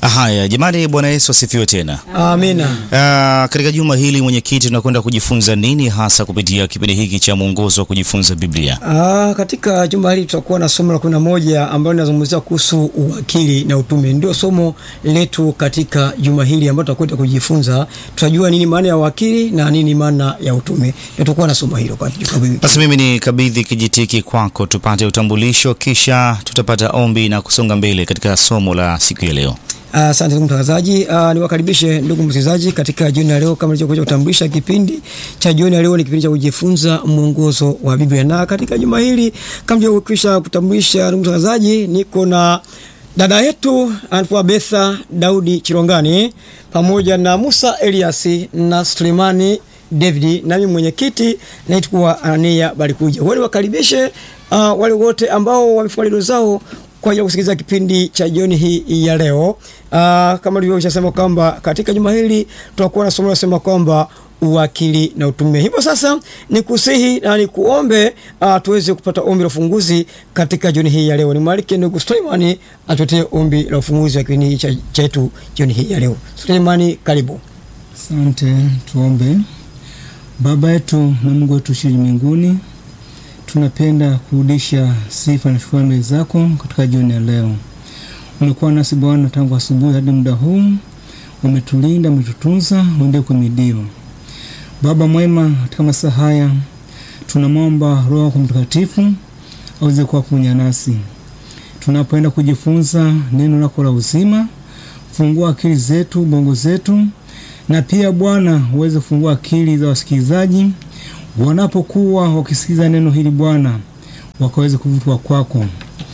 Haya, jamani, Bwana Yesu asifiwe tena. Amina. Katika juma hili mwenyekiti, tunakwenda kujifunza nini hasa kupitia kipindi hiki cha mwongozo wa kujifunza Biblia? Katika juma hili tutakuwa na somo la 11 ambalo linazungumzia kuhusu uwakili na utume. Ndio somo letu katika juma hili ambalo tutakwenda kujifunza. Tutajua nini maana ya wakili na nini maana ya utume. Tutakuwa na somo hilo kwa juma. Basi mimi ni kabidhi kijitiki kwako tupate utambulisho, kisha tutapata ombi na kusonga mbele katika somo la siku ya leo. Asante ndugu mtangazaji. Niwakaribishe ndugu msikilizaji katika jioni ya leo. Kama nilivyokuja kutambulisha, kipindi cha jioni ya leo ni kipindi cha kujifunza mwongozo wa Biblia. Na katika juma hili kama nilivyokwisha kutambulisha ndugu mtangazaji, niko na dada yetu anaitwa Betha Daudi Chirongani pamoja na Musa Eliasi na Sulemani David, na mimi mwenyekiti naitwa Anania Balikuja. Wale wakaribishe wale wote ambao wamefunga redio zao kwa ajili ya kusikiliza kipindi cha jioni hii ya leo. Kama nilivyosema kwamba katika juma hili tutakuwa na somo linalosema kwamba uwakili na utume. Hivyo sasa nikusihi na nikuombe tuweze kupata ombi la ufunguzi katika jioni hii ya leo. Nimwalike ndugu Sulemani atutetee ombi la ufunguzi wa kipindi chetu jioni hii ya leo. Sulemani, karibu. Asante, tuombe. Baba yetu na Mungu wetu uliye mbinguni, tunapenda kurudisha sifa na shukrani mbele zako katika jioni ya leo. Umekuwa nasi Bwana tangu asubuhi hadi muda huu, umetulinda, umetutunza, uende kumidiwa. Baba mwema, katika masaa haya tunamwomba Roho yako Mtakatifu aweze kuwa pamoja nasi tunapoenda kujifunza neno lako la uzima. Fungua akili zetu, bongo zetu, na pia Bwana uweze kufungua akili za wasikilizaji wanapokuwa wakisikiza neno hili Bwana, wakaweze kuvutwa kwako,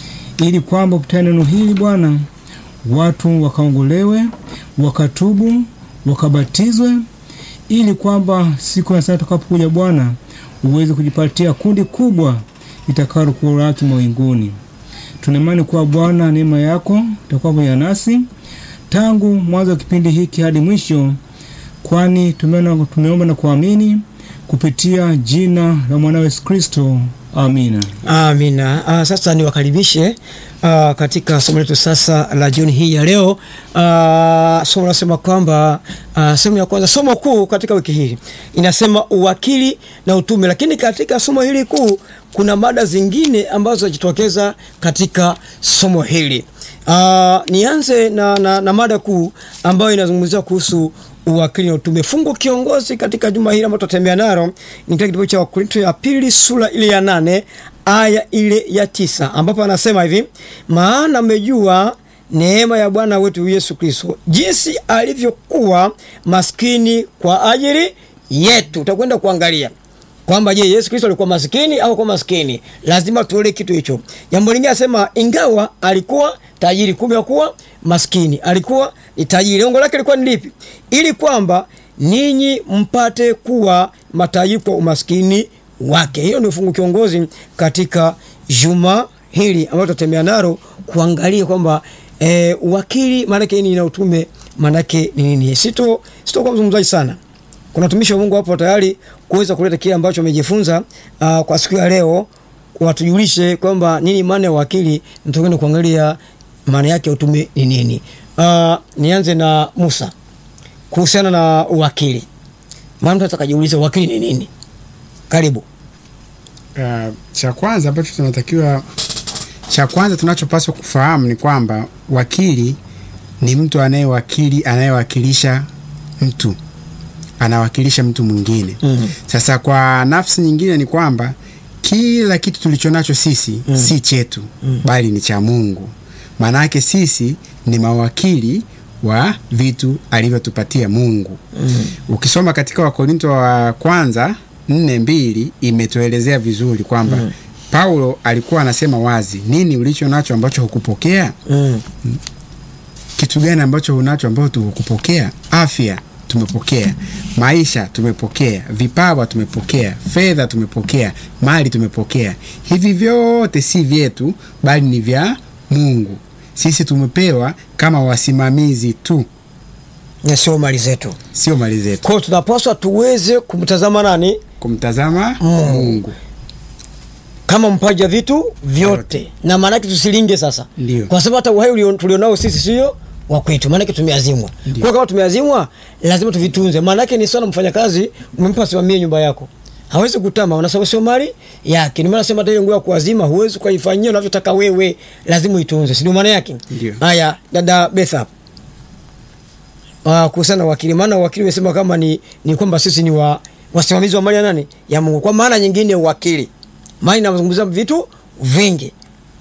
ili kwamba kupitia neno hili Bwana watu wakaongolewe, wakatubu, wakabatizwe, ili kwamba siku ya sasa tutakapokuja Bwana uweze kujipatia kundi kubwa itakalo kulaki mawinguni. Tunaimani kwa Bwana neema yako itakuwa pamoja nasi tangu mwanzo wa kipindi hiki hadi mwisho, kwani tumeomba na kuamini kupitia jina la mwanawe Yesu Kristo. Amina. Amina. Sasa niwakaribishe katika somo letu sasa la jioni hii ya leo. Somo nasema kwamba sehemu ya kwanza, somo kuu katika wiki hii inasema uwakili na utume, lakini katika somo hili kuu kuna mada zingine ambazo zitokeza katika somo hili. Nianze na mada kuu ambayo inazungumzia kuhusu uwakili na utume. Fungu kiongozi katika juma hili ambalo tutatembea nalo ni katika kitabu cha Wakorintho ya pili sura ile ya 8 aya ile ya 9, ambapo anasema hivi: maana mmejua neema ya Bwana wetu Yesu Kristo, jinsi alivyokuwa maskini kwa ajili yetu. Tutakwenda kuangalia kwamba je, Yesu Kristo alikuwa maskini au kwa maskini? Lazima tuone kitu hicho. Jambo lingine anasema ingawa alikuwa tajiri, kumbe hakuwa maskini, alikuwa ni tajiri. Lengo lake lilikuwa ni lipi? Ili kwamba ninyi mpate kuwa matajiri kwa umaskini wake. Hiyo ndio fungu kiongozi katika juma hili ambalo tutatembea nalo kuangalia kwamba uwakili maana yake nini na utume maana yake ni nini. Sito kwa mzungumzaji sana. Kuna watumishi wa Mungu hapo tayari kuweza kuleta kile ambacho wamejifunza kwa siku ya leo, watujulishe kwamba nini maana ya wakili, nitakwenda kuangalia maana yake utume ni nini. Nianze na Musa kuhusiana na uwakili. Maana mtu atakajiuliza wakili ni nini? Karibu. Cha kwanza tunachopaswa kufahamu ni kwamba wakili ni mtu anayewakilisha mtu, anawakilisha mtu mwingine. Sasa kwa nafsi nyingine ni kwamba kila kitu tulichonacho sisi si chetu, bali ni cha Mungu. Maana yake sisi ni mawakili wa vitu alivyotupatia Mungu. Ukisoma katika Wakorintho wa kwanza 4:2 imetuelezea vizuri kwamba Paulo alikuwa anasema wazi, nini ulicho nacho ambacho hukupokea? Kitu gani ambacho unacho ambacho hukupokea? Afya tumepokea, maisha tumepokea, vipawa tumepokea, fedha tumepokea, mali tumepokea. Hivi vyote si vyetu bali ni vya Mungu. Sisi tumepewa kama wasimamizi tu, na sio mali zetu. Sio mali zetu. Kwa tunapaswa tuweze kumtazama nani? Kumtazama Mungu kama mpaji vitu vyote. Na maana yake tusilinge sasa. Ndiyo. Kwa sababu hata uhai tulionao sisi sio wa kwetu, maana yake tumeazimwa. Kwa kama tumeazimwa lazima tuvitunze. Maana yake ni sana, mfanyakazi umempa simamie nyumba yako, hawezi kutama, unasema sio mali yake. Ni maana sema ile nguo ya kuazima huwezi kuifanyia unavyotaka wewe, lazima uitunze, si ndio maana yake? Haya, dada Betha, kuhusiana na wakili, maana wakili umesema kama ni kwamba sisi ni wasimamizi wa mali ya nani? Ya Mungu. Kwa maana nyingine wakili, maana inazungumzia vitu vingi.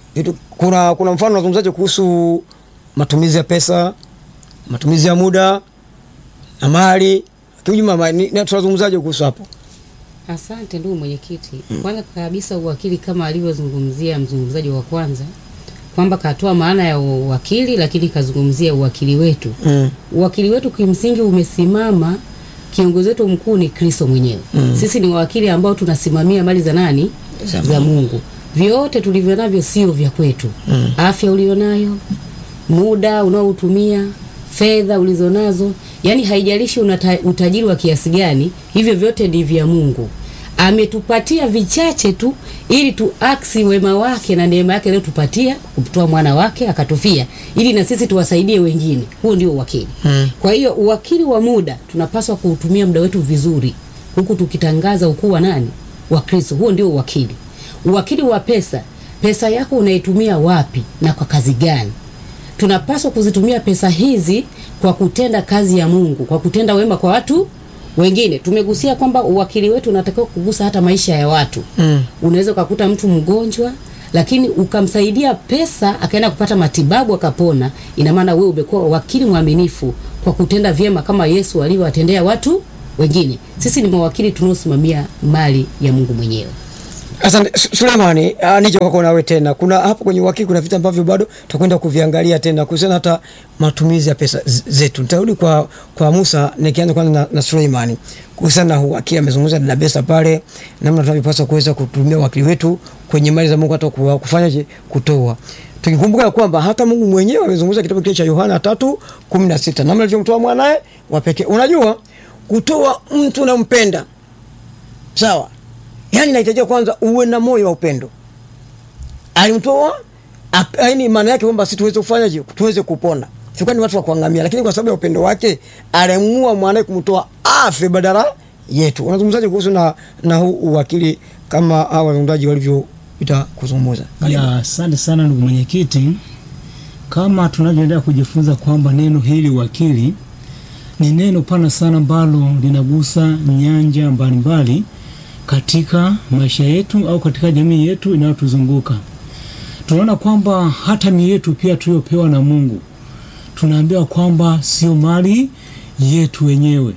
Kuna mfano unazungumzaje kuhusu matumizi ya pesa, matumizi ya muda na mali? Kiujumla tunazungumzaje kuhusu hapo? Asante ndugu mwenyekiti. Kwanza kabisa uwakili kama alivyozungumzia mzungumzaji wa kwanza kwamba katoa maana ya uwakili, lakini kazungumzia uwakili wetu. Uwakili wetu kimsingi umesimama, kiongozi wetu mkuu ni Kristo mwenyewe. Sisi ni wawakili ambao tunasimamia mali za nani? Za Mungu. Vyote tulivyo navyo sio vya kwetu. Afya ulionayo, muda unaotumia, fedha ulizonazo, yani haijalishi utajiri wa kiasi gani, hivyo vyote ni vya Mungu. Ametupatia vichache tu ili tuaksi wema wake na neema yake leo tupatia kutoa mwana wake akatufia ili na sisi tuwasaidie wengine. Huo ndio uwakili. Kwa hiyo uwakili wa muda tunapaswa kuutumia muda wetu vizuri huku tukitangaza ukuu wa nani? Wa Kristo. Huo ndio uwakili. Uwakili wa pesa, pesa yako unaitumia wapi na kwa kazi gani? Tunapaswa kuzitumia pesa hizi kwa kutenda kazi ya Mungu, kwa kutenda wema kwa watu wengine. Tumegusia kwamba uwakili wetu unatakiwa kugusa hata maisha ya watu. Unaweza kukuta mtu mgonjwa lakini ukamsaidia pesa akaenda kupata matibabu akapona. Ina maana wewe umekuwa wakili mwaminifu kwa kutenda vyema kama Yesu alivyowatendea watu wengine. Sisi ni mawakili tunaosimamia mali ya Mungu mwenyewe. Asante Sulemani, nije kwako nawe tena. Kuna hapo kwenye wakili kuna vitu ambavyo bado tutakwenda kuviangalia tena kuhusiana hata matumizi ya pesa zetu. Nitarudi kwa Musa nikianza kwanza na Sulemani. Kuhusiana na wakili amezungumza na Besa pale namna tunavyopaswa kuweza kutumia wakili wetu kwenye mali za Mungu hata kufanyaje kutoa. Tukikumbuka kwamba hata Mungu mwenyewe amezungumza kitabu kile cha Yohana 3:16 namna alivyomtoa mwanae wa pekee. Unajua kutoa mtu unampenda. Sawa? Yani inahitaji kwanza uwe na moyo wa upendo. Alimtoa, yaani maana yake kwamba sisi tuweze kufanyaje? Tuweze kupona. Sikuwa ni watu wa kuangamia, lakini kwa sababu ya upendo wake aliamua mwanae kumtoa afe badala yetu. Unazungumzaje kuhusu na huu uwakili kama hao wazungumzaji walivyoita kuzungumza? Asante sana ndugu mwenyekiti. Kama tunavyoendelea kujifunza kwamba neno hili wakili ni neno pana sana ambalo linagusa nyanja mbalimbali katika maisha yetu au katika jamii yetu inayotuzunguka. Tunaona kwamba hata miili yetu pia tuliopewa na Mungu, tunaambiwa kwamba sio mali yetu wenyewe.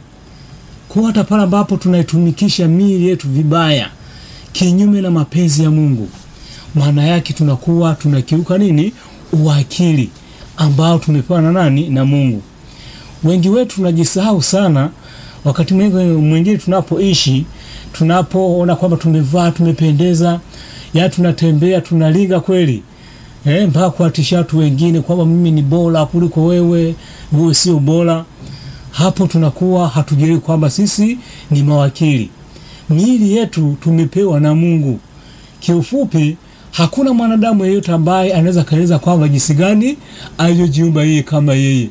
Kwa hata pale ambapo tunaitumikisha miili yetu vibaya kinyume na mapenzi ya Mungu, maana yake tunakuwa tunakiuka nini? Uwakili ambao tumepewa na nani? Na Mungu. Wengi wetu tunajisahau sana wakati mwingine tunapoishi, tunapoona kwamba tumevaa tumependeza, ya tunatembea tunalinga kweli, mpaka kuatisha watu wengine kwamba mimi ni bora kuliko wewe, wewe sio bora. Hapo tunakuwa hatujui kwamba sisi ni mawakili. Miili yetu tumepewa na Mungu. Kiufupi, hakuna mwanadamu yeyote ambaye anaweza kaeleza kwamba jinsi gani alivyojiumba yeye kama yeye.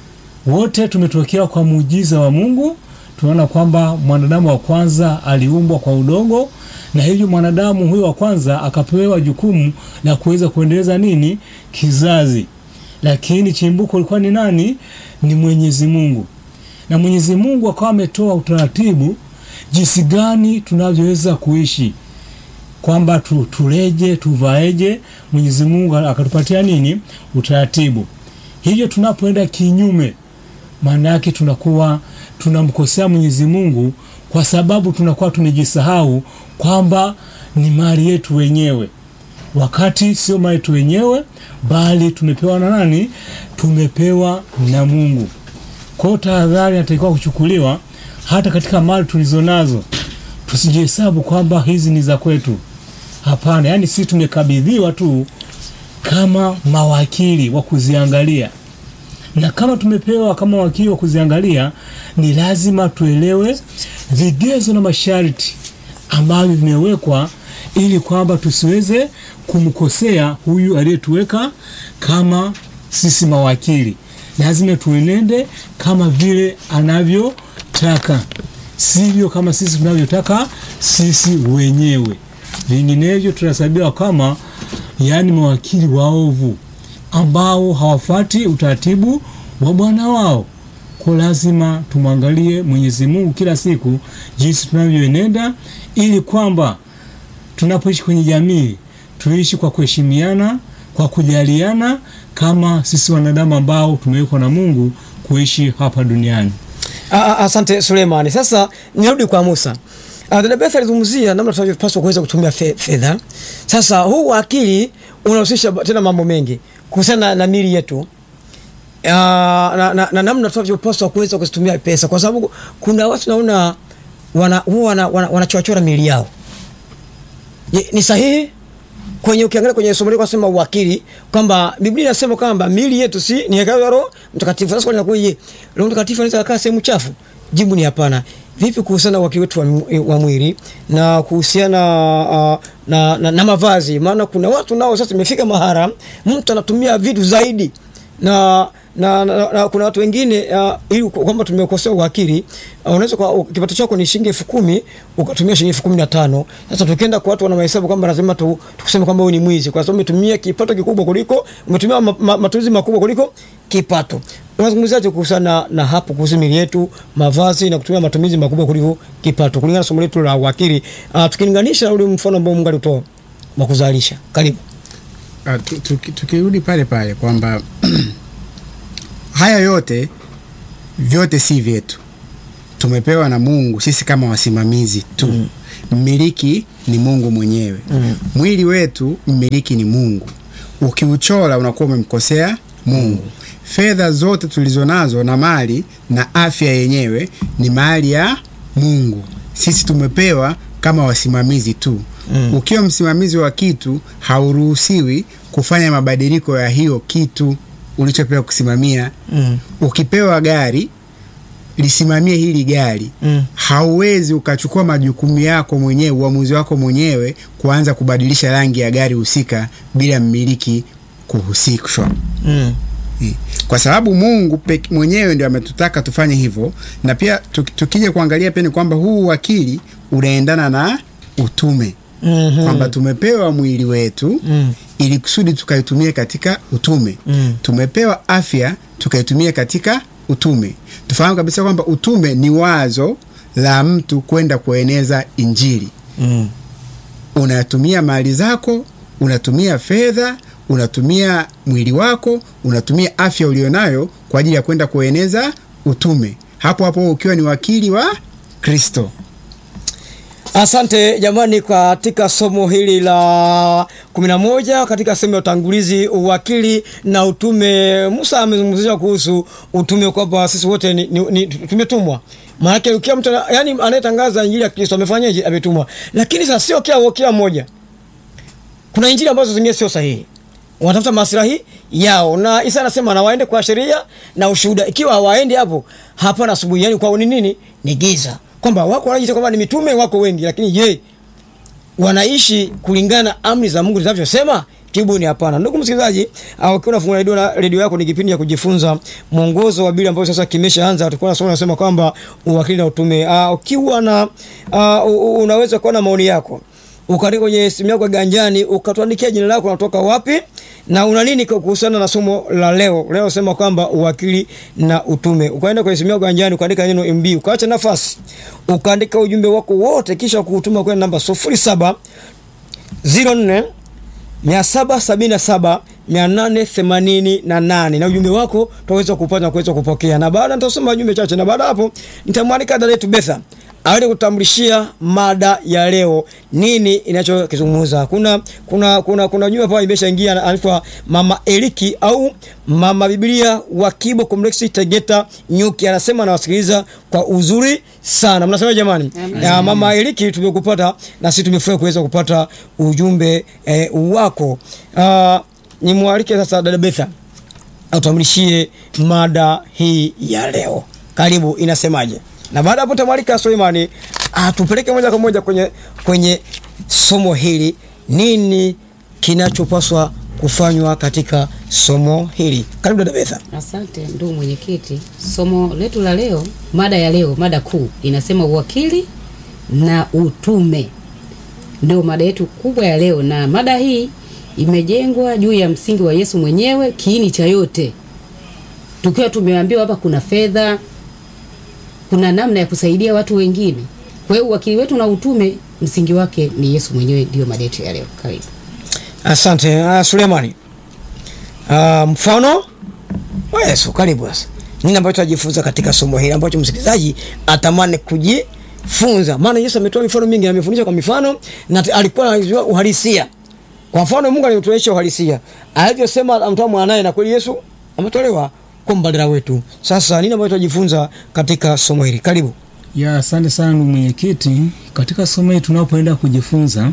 Wote tumetokea kwa muujiza wa Mungu. Tunaona kwamba mwanadamu wa kwanza aliumbwa kwa udongo, na hivyo mwanadamu huyo wa kwanza akapewa jukumu la kuweza kuendeleza nini? Kizazi. Lakini chimbuko lilikuwa ni nani? Ni Mwenyezi Mungu. Na Mwenyezi Mungu akawa ametoa utaratibu jinsi gani tunavyoweza kuishi, kwamba tuleje, tuvaeje. Mwenyezi Mungu akatupatia nini? Utaratibu. Hivyo tunapoenda kinyume, maana yake tunakuwa tunamkosea Mwenyezi Mungu, kwa sababu tunakuwa tumejisahau kwamba ni mali yetu wenyewe, wakati sio mali yetu wenyewe, bali tumepewa na nani? Tumepewa na Mungu. Kwa tahadhari inatakiwa kuchukuliwa hata katika mali tulizonazo. Tusijihesabu kwamba hizi ni za kwetu. Hapana, yani sisi tumekabidhiwa tu kama mawakili wa kuziangalia. Na kama tumepewa kama wakili wa kuziangalia, ni lazima tuelewe vigezo na masharti ambavyo vimewekwa ili kwamba tusiweze kumkosea huyu aliyetuweka kama sisi mawakili. lazima tuenende kama vile anavyotaka, sivyo kama sisi tunavyotaka sisi wenyewe. Vinginevyo tunahesabiwa kama mawakili waovu ambao hawafuati utaratibu wa bwana wao. Kwa lazima tumwangalie Mwenyezi Mungu kila siku jinsi tunavyoenenda, ili kwamba tunapoishi kwenye jamii tuishi kwa kuheshimiana, kwa kujaliana kama sisi wanadamu ambao tumewekwa na Mungu kuishi hapa duniani. Asante Suleiman. Sasa nirudi kwa Musa. Dada Beth alizungumzia namna tunavyopaswa kuweza kutumia fedha. Sasa huu wakili unahusisha tena mambo mengi kuhusiana na mili yetu. Na namna tunavyopaswa kuweza kutumia pesa, kwa sababu kuna watu naona wanachochora mili yao. Ni sahihi? Ukiangalia kwenye somo lako nasema wakili kwamba Biblia inasema kwamba mili yetu si ni hekalu la Roho Mtakatifu. Sasa kwa nini Roho Mtakatifu anaweza kukaa sehemu chafu? Jibu ni hapana. Vipi kuhusiana na wakili wetu wa mwili na kuhusiana na mavazi? Maana kuna watu nao sasa imefika mahara mtu anatumia vitu zaidi na kuna watu wengine ili kwamba tumekosea wakili, unaweza kwa kipato chako ni shilingi 10,000 ukatumia shilingi 15,000. Sasa tukienda kwa watu wanahesabu kwamba lazima tukuseme kwamba wewe ni mwizi kwa sababu umetumia kipato kikubwa kuliko umetumia matumizi makubwa kuliko kipato. Unazungumziaje kuhusiana na hapo kuhusu mili yetu, mavazi na kutumia matumizi makubwa kuliko kipato kulingana na somo letu la wakili, tukilinganisha na ule mfano ambao Mungu alitoa wa kuzalisha? Karibu. Tukirudi pale kwamba haya vyote si vyetu, tumepewa na Mungu sisi kama wasimamizi tu. Mmiliki ni Mungu mwenyewe. Mwili wetu mmiliki ni Mungu. Ukiuchora unakuwa umemkosea Mungu. Fedha zote tulizonazo na mali na afya yenyewe ni mali ya Mungu. Sisi tumepewa kama wasimamizi tu. Ukiwa msimamizi wa kitu hauruhusiwi kufanya mabadiliko ya hiyo kitu ulichopewa kusimamia. Ukipewa gari lisimamie hili gari, hauwezi ukachukua majukumu yako mwenyewe, uamuzi wako mwenyewe kuanza kubadilisha rangi ya gari husika bila mmiliki kuhusishwa. Kwa sababu Mungu mwenyewe ndio ametutaka tufanye hivyo. Na pia tukija kuangalia pia ni kwamba huu wakili unaendana na utume. Kwamba tumepewa mwili wetu ili kusudi tukaitumie katika utume. Tumepewa afya tukaitumie katika utume. Tufahamu kabisa kwamba utume ni wazo la mtu kwenda kueneza Injili. Unatumia mali zako, unatumia fedha, unatumia mwili wako, unatumia afya ulionayo kwa ajili ya kwenda kueneza utume. Hapo ukiwa ni wakili wa Kristo. Asante jamani, katika somo hili la 11 katika sehemu ya utangulizi uwakili na utume, Musa amezungumzia kuhusu utume kwamba sisi wote ni tumetumwa. Maana ukiwa mtu anayetangaza Injili ya Kristo amefanyaje? Ametumwa. Lakini sasa sio kila mmoja. Kuna injili ambazo zingine sio sahihi. Wanatafuta maslahi yao, na Isa anasema na waende kwa sheria na ushuhuda. Ikiwa hawaendi hapo, hapana asubuhi. Kwa nini? Ni giza. Kwamba wako wanajiita kwamba ni mitume wako wengi, lakini je, wanaishi kulingana na amri za Mungu zinavyosema? Jibu ni hapana. Ndugu msikilizaji, ukiwa unafungua redio yako, ni kipindi ya kujifunza mwongozo wa Biblia ambao sasa kimeshaanza. Tulikuwa tunasema kwamba uwakili na utume. Ukiwa na unaweza kuwa na maoni yako, ukaandika kwenye simu yako ganjani, ukatuandikia jina lako, unatoka wapi na una nini kuhusiana na somo la leo. Leo sema kwamba uwakili na utume. Ukaenda kwenye simu yako ganjani, ukaandika neno MB, ukaacha nafasi, ukaandika ujumbe wako wote, kisha kuutuma kwa namba 0704 777 888 na ujumbe wako tutaweza kupata na kuweza kupokea. Na baada nitasoma ujumbe chache, na baada hapo nitamwalika dada yetu Betha aweze kutambulishia mada ya leo, nini inachokizungumza. Kuna ujumbe hapa imeshaingia, anaitwa Mama Eliki au Mama Biblia wa Kibo Complex Tegeta Nyuki, anasema anawasikiliza kwa uzuri sana. Mnasema jamani? Ya Mama Eliki, tumekupata na sisi tumefurahi kuweza kupata ujumbe wako. Nimwalike sasa dada Betha atambulishie mada hii ya leo. Karibu, inasemaje? Na baada hapo tamwalika Suleimani atupeleke moja kwa moja kwenye somo hili, nini kinachopaswa kufanywa katika somo hili. Karibu dada Betha. Asante ndugu mwenyekiti. Somo letu la leo, mada kuu inasema uwakili na utume. Ndio mada yetu kubwa ya leo, na mada hii imejengwa juu ya msingi wa Yesu mwenyewe, kiini cha yote. Tukiwa tumeambiwa hapa kuna fedha, kuna namna ya kusaidia watu wengine. Kwa hiyo uwakili wetu na utume msingi wake ni Yesu mwenyewe, ndio mada yetu ya leo. Karibu. Asante Sulemani. Mfano wa Yesu, karibu sasa. Nini ambacho tunajifunza katika somo hili ambacho msikilizaji atamani kujifunza? Maana Yesu ametoa mifano mingi, amefundisha kwa mifano na alikuwa anajua uhalisia. Kwa mfano Mungu alituonyesha uhalisia. Alivyosema amtoa mwanae, na kweli Yesu ametolewa kwa mbadala wetu. Sasa nini ambacho tunajifunza katika somo hili? Karibu. Asante sana ndugu mwenyekiti. Katika somo hili tunapoenda kujifunza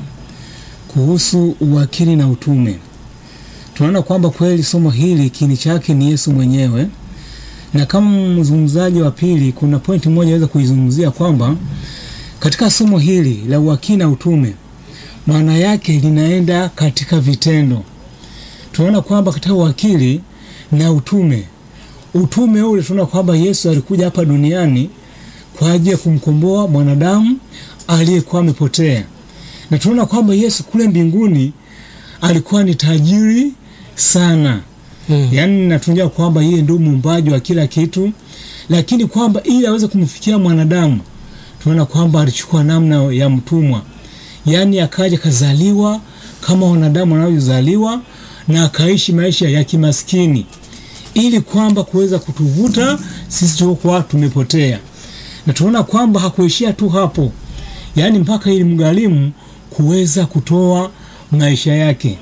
kuhusu uwakili na utume, tunaona kwamba kweli somo hili kiini chake ni Yesu mwenyewe. Na kama mzungumzaji wa pili, kuna pointi moja naweza kuizungumzia kwamba katika somo hili la uwakili na utume, maana yake linaenda katika vitendo. Tunaona kwamba katika uwakili na utume ule tunaona kwamba Yesu alikuja hapa duniani kwa ajili ya kumkomboa mwanadamu aliyekuwa amepotea. Na tunaona kwamba Yesu kule mbinguni alikuwa ni tajiri sana. Yaani natunjua kwamba yeye ndio muumbaji wa kila kitu, lakini kwamba ili aweze kumfikia mwanadamu, tunaona kwamba alichukua namna ya mtumwa. Yaani akaja kazaliwa kama wanadamu wanavyozaliwa, na akaishi maisha ya kimaskini ili kwamba kuweza kutuvuta sisi tuliokuwa tumepotea. Na tunaona kwamba hakuishia tu hapo, yaani mpaka ili mgharimu kuweza kutoa maisha yake.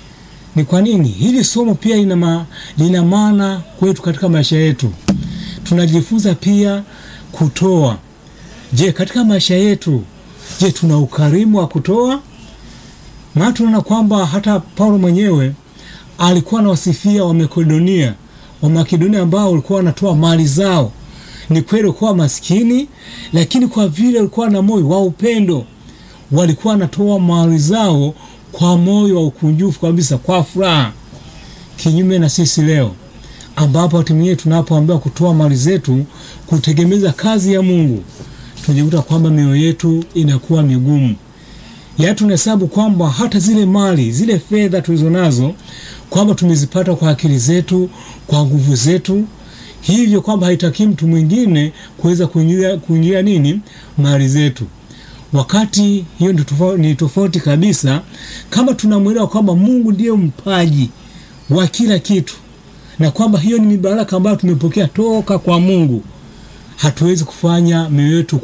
Ni kwa nini? Hili somo pia lina maana kwetu katika maisha yetu. Tunajifunza pia kutoa. Je, katika maisha yetu, je, tuna ukarimu wa kutoa? Maana tunaona kwamba hata Paulo mwenyewe alikuwa anawasifia wa Makedonia ambao walikuwa wanatoa mali zao. Ni kweli walikuwa maskini, lakini kwa vile walikuwa na moyo wa upendo, walikuwa wanatoa mali zao kwa moyo wa ukunjufu kabisa, kwa furaha. Kinyume na sisi leo, ambapo watu wenyewe tunapoambiwa kutoa mali zetu kutegemeza kazi ya Mungu, tunajikuta kwamba mioyo yetu inakuwa migumu. Yaani tunahesabu kwamba hata zile mali, zile fedha tulizonazo, kwamba tumezipata kwa akili zetu, kwa nguvu zetu, hivyo kwamba haitaki mtu mwingine kuweza kuingia mali zetu. Wakati hiyo ni tofauti kabisa kama tunamwelewa kwamba Mungu ndiye mpaji wa kila kitu, na kwamba hiyo ni mibaraka ambayo tumepokea toka kwa Mungu. Hatuwezi kufanya mioyo yetu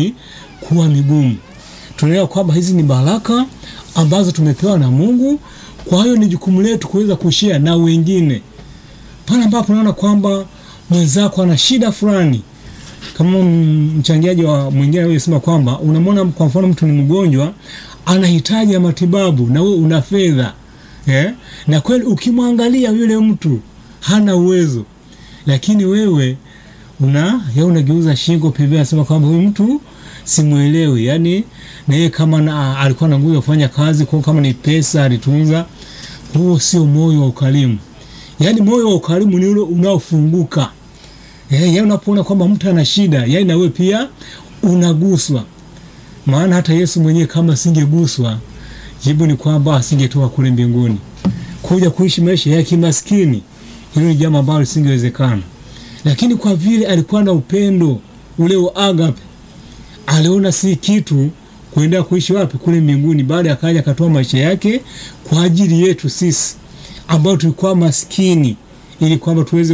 kuwa migumu. Tunaelewa kwamba hizi ni baraka ambazo tumepewa na Mungu, kwa hiyo ni jukumu letu kuweza kushare na wengine. Pale ambapo unaona kwamba mwenzako ana shida fulani, kama mchangiaji wa mwingine anasema kwamba unamwona kwa mfano mtu ni mgonjwa, anahitaji matibabu na wewe una fedha, na kweli ukimwangalia yule mtu hana uwezo, lakini wewe unageuza shingo pembeni, unasema kwamba huyu mtu simuelewi, yani na yeye kama alikuwa na nguvu ya kufanya kazi, kwa kama ni pesa alitunza. Huo sio moyo wa ukarimu. Yani moyo wa ukarimu ni ule unaofunguka. Yeye unapoona kwamba mtu ana shida, yeye na wewe pia unaguswa. Maana hata Yesu mwenyewe kama singeguswa, jibu ni kwamba asingetoka kule mbinguni kuja kuishi maisha ya kimaskini. Hilo ni jambo ambalo lisingewezekana. Lakini kwa vile alikuwa na upendo ule wa agape, aliona si kitu kuenda kuishi wapi? Kule mbinguni. Baada akaja akatoa maisha yake kwa ajili yetu sisi ambao tulikuwa maskini, ili kwamba tuweze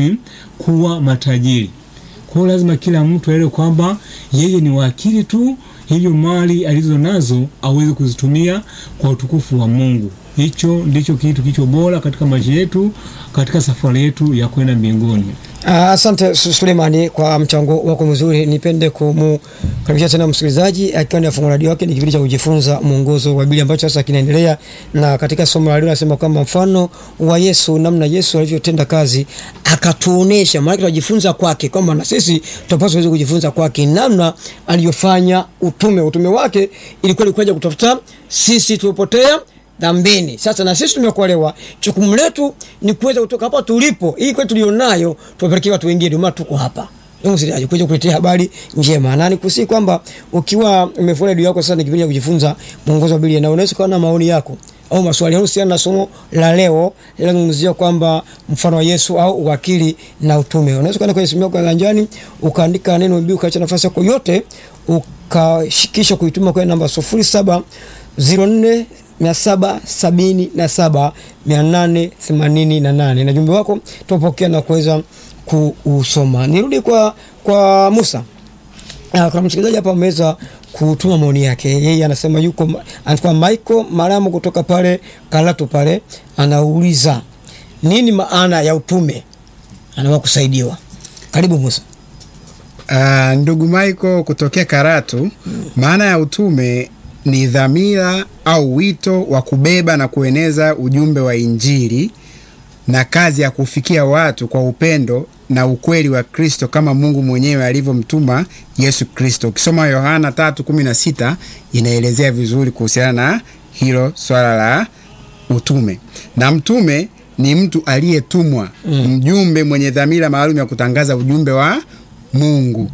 kuwa matajiri. Kwa hiyo lazima kila mtu aelewe kwamba yeye ni wakili tu, hivyo mali alizo nazo aweze kuzitumia kwa utukufu wa Mungu. Hicho ndicho kitu kicho bora katika maisha yetu, katika safari yetu ya kwenda mbinguni. Asante Sulemani kwa mchango wako mzuri. Nipende kumkaribisha tena msikilizaji akiwa na fungu radio yake, ni kipindi cha kujifunza mwongozo wa Biblia ambacho sasa kinaendelea. Na katika somo la leo nasema kwamba mfano wa Yesu, namna Yesu alivyotenda kazi, akatuonesha, maana tunajifunza kwake, kwamba na sisi tunapaswa kujifunza kwake namna aliyofanya utume wake ilikuwa kuja kutafuta sisi tulipotea dhambini. Sasa na sisi tumeokolewa, jukumu letu ni kuweza kutoka hapa tulipo, hii kwetu tulionayo tuwapelekee watu wengine. Ndio maana tuko hapa msikilizaji, kuja kuletea habari njema. Na nikusihi kwamba ukiwa umefanya redio yako sasa, ni kipindi cha kujifunza mwongozo wa Biblia, na unaweza kuwa na maoni yako au maswali yanayohusiana na somo la leo linalozungumzia kwamba mfano wa Yesu au uwakili na utume. Unaweza kwenda kwenye simu yako ya ganjani ukaandika neno Biblia, ukaacha nafasi yako yote ukashikisha kuituma kwa namba 0704777888 na jumbe wako tupokea na kuweza kuusoma. Nirudi kwa Musa. Kuna msikilizaji hapa ameweza kutuma maoni yake. Yeye anasema anaitwa Michael Maramu kutoka pale Karatu pale, anauliza nini maana ya utume, anaomba kusaidiwa. Karibu Musa. Ndugu Michael kutokea Karatu, maana ya utume ni dhamira au wito wa kubeba na kueneza ujumbe wa Injili na kazi ya kufikia watu kwa upendo na ukweli wa Kristo kama Mungu mwenyewe alivyomtuma Yesu Kristo. Ukisoma Yohana 3:16 inaelezea vizuri kuhusiana na hilo swala la utume. Na mtume ni mtu aliyetumwa, mjumbe mwenye dhamira maalum ya kutangaza ujumbe wa Mungu.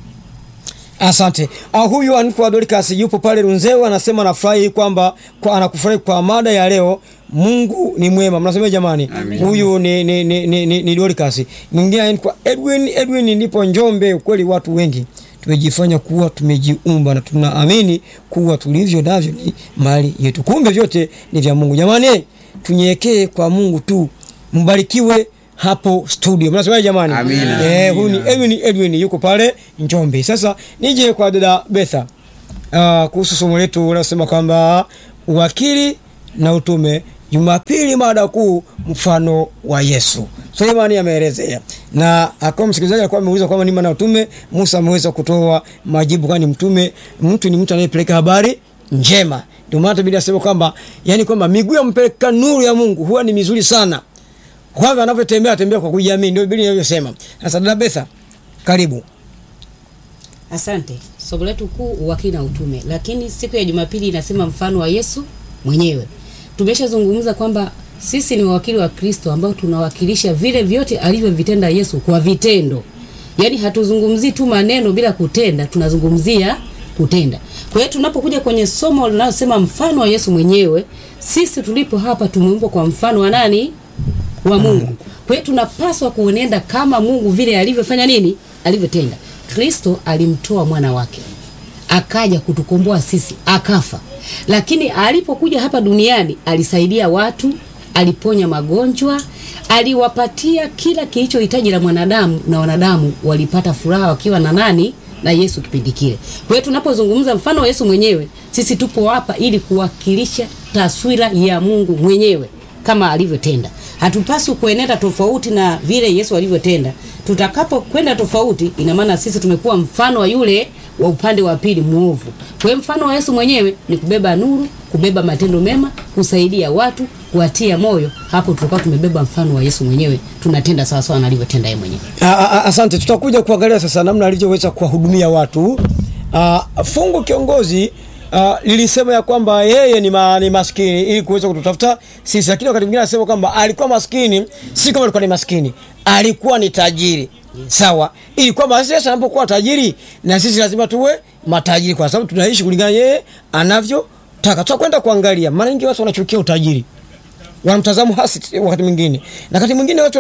Asante. Huyu anaitwa Dorcas yupo pale Runzewa, anasema anafurahi kwamba anakufurahi kwa mada ya leo. Mungu ni mwema. Mnasema jamani? Huyu ni Dorcas. Mwingine anaitwa Edwin ndipo Njombe. Kweli watu wengi tumejifanya kuwa tumejiumba na tunaamini kuwa tulivyo navyo ni mali yetu. Kumbe vyote ni vya Mungu. Jamani, tunyekee kwa Mungu tu. Mbarikiwe hapo studio. Mnasema jamani? Huyu ni Edwin yuko pale Njombe. Sasa nije kwa dada Betha. Kuhusu somo letu unasema kwamba uwakili na utume, Jumapili mada kuu mfano wa Yesu. Sulemani ameelezea. Na akawa msikilizaji alikuwa ameuliza kwamba ni maana utume. Musa ameweza kutoa majibu kwani mtume mtu ni mtu anayepeleka habari njema. Ndio maana Biblia inasema kwamba kwamba miguu ya mpeleka nuru ya Mungu huwa ni mizuri sana. Kwamba anapotembea kwa kujiamini, ndio Biblia inasema. Sasa dada Betha, karibu. Asante. Somo letu kuu uwakili na utume, lakini siku ya Jumapili inasema mfano wa Yesu mwenyewe. Tumeshazungumza kwamba sisi ni wawakili wa Kristo ambao tunawakilisha vile vyote alivyovitenda Yesu kwa vitendo. Yaani hatuzungumzii tu maneno bila kutenda, tunazungumzia kutenda. Kwa hiyo tunapokuja kwenye somo linalosema mfano wa Yesu mwenyewe, sisi tulipo hapa tumeumbwa kwa mfano wa nani? Wa Mungu. Kwa hiyo tunapaswa kuenenda kama Mungu vile alivyofanya nini? Alivyotenda. Kristo alimtoa mwana wake, akaja kutukomboa sisi, akafa. Lakini alipokuja hapa duniani alisaidia watu, aliponya magonjwa, aliwapatia kila kilichohitaji la mwanadamu, na wanadamu walipata furaha wakiwa na nani? Na Yesu kipindi kile. Kwa hiyo tunapozungumza mfano wa Yesu mwenyewe, sisi tupo hapa ili kuwakilisha taswira ya Mungu mwenyewe kama alivyotenda. Hatupaswi kuenenda tofauti na vile Yesu alivyotenda. Tutakapo kwenda tofauti, ina maana sisi tumekuwa mfano wa yule wa upande wa pili muovu. Kwa hiyo mfano wa Yesu mwenyewe ni kubeba nuru, kubeba matendo mema, kusaidia watu, kuwatia moyo. Hapo tulikuwa tumebeba mfano wa Yesu mwenyewe, tunatenda sawa sawa na alivyotenda yeye mwenyewe. Asante. Tutakuja kuangalia sasa namna alivyoweza kuwahudumia watu. Fungu kiongozi lilisema ya kwamba yeye ni maskini ili kuweza kututafuta sisi, lakini wakati mwingine anasema kwamba alikuwa maskini, si kama alikuwa ni maskini, alikuwa ni tajiri. Sawa, ili kwamba sisi anapokuwa tajiri na sisi lazima tuwe matajiri, kwa sababu tunaishi kulingana yeye anavyotaka. Tutakwenda kuangalia mara nyingi watu wanachukia utajiri, wanamtazamo hasi wakati mwingine, na wakati mwingine watu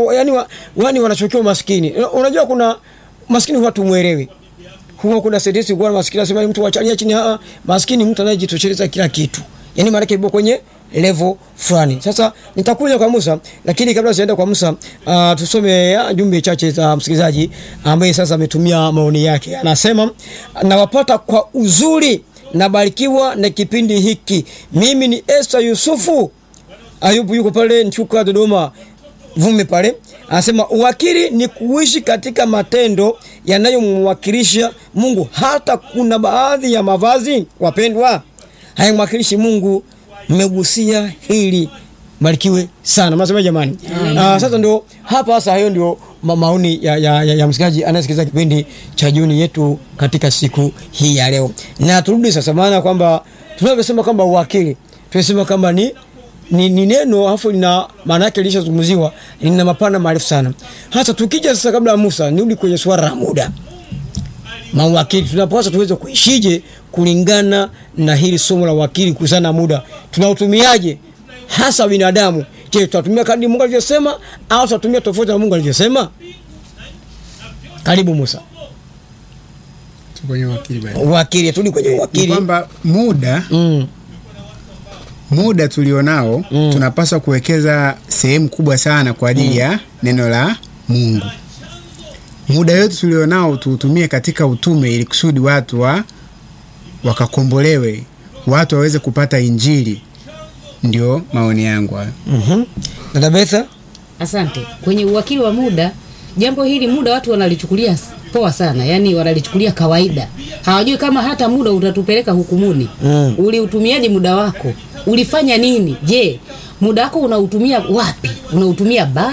wanachukia maskini. Unajua kuna maskini watu muelewi. Huwa kuna sentensi kwa maskini anasema mtu wachalia chini. Maskini mtu anayejitosheleza kila kitu. Yaani maana kibo kwenye level fulani. Sasa nitakuja kwa Musa, lakini kabla sienda kwa Musa, tusome jumbe chache za msikilizaji ambaye sasa ametumia maoni yake. Anasema nawapata kwa uzuri, nabarikiwa na kipindi hiki. Mimi ni Esther Yusufu. Ayubu yuko pale Nchuka Dodoma Vume pale. Anasema uwakili ni kuishi katika matendo yanayomwakilisha Mungu. Hata kuna baadhi ya mavazi wapendwa hayamwakilishi Mungu. Mmegusia hili, barikiwe sana. Mnasema jamani? Sasa ndio hapa sasa, hayo ndio maoni ya msikilizaji anayesikiliza kipindi cha jioni yetu katika siku hii ya leo. Na turudi sasa, maana kwamba tunavyosema kwamba uwakili tunasema kama ni neno alafu lina maana yake lishazungumziwa, lina mapana marefu sana. Hata tukija sasa, kabla ya Musa, nirudi kwenye swala la muda. Mawakili tunapaswa tuweze kuishije kulingana na hili somo la wakili kuhusiana na muda. Tunautumiaje hasa binadamu? Je, tutatumia kadri Mungu alivyosema au tutatumia tofauti na Mungu alivyosema? Karibu Musa. Kwenye wakili bali. Wakili, turudi kwenye wakili. Kwamba muda tulionao tunapaswa kuwekeza sehemu kubwa sana kwa ajili ya neno la Mungu. Muda wetu tulionao tuutumie katika utume, ili kusudi watu wakakombolewe, watu waweze kupata Injili. Ndio maoni yangu hayo. Dada Betha? Asante. Kwenye uwakili wa muda, jambo hili muda watu wanalichukulia poa sana, yani wanalichukulia kawaida. Hawajui kama hata muda utatupeleka hukumuni. Uliutumiaje muda wako? Ulifanya nini? Je, muda wako unautumia wapi? Unautumia baa?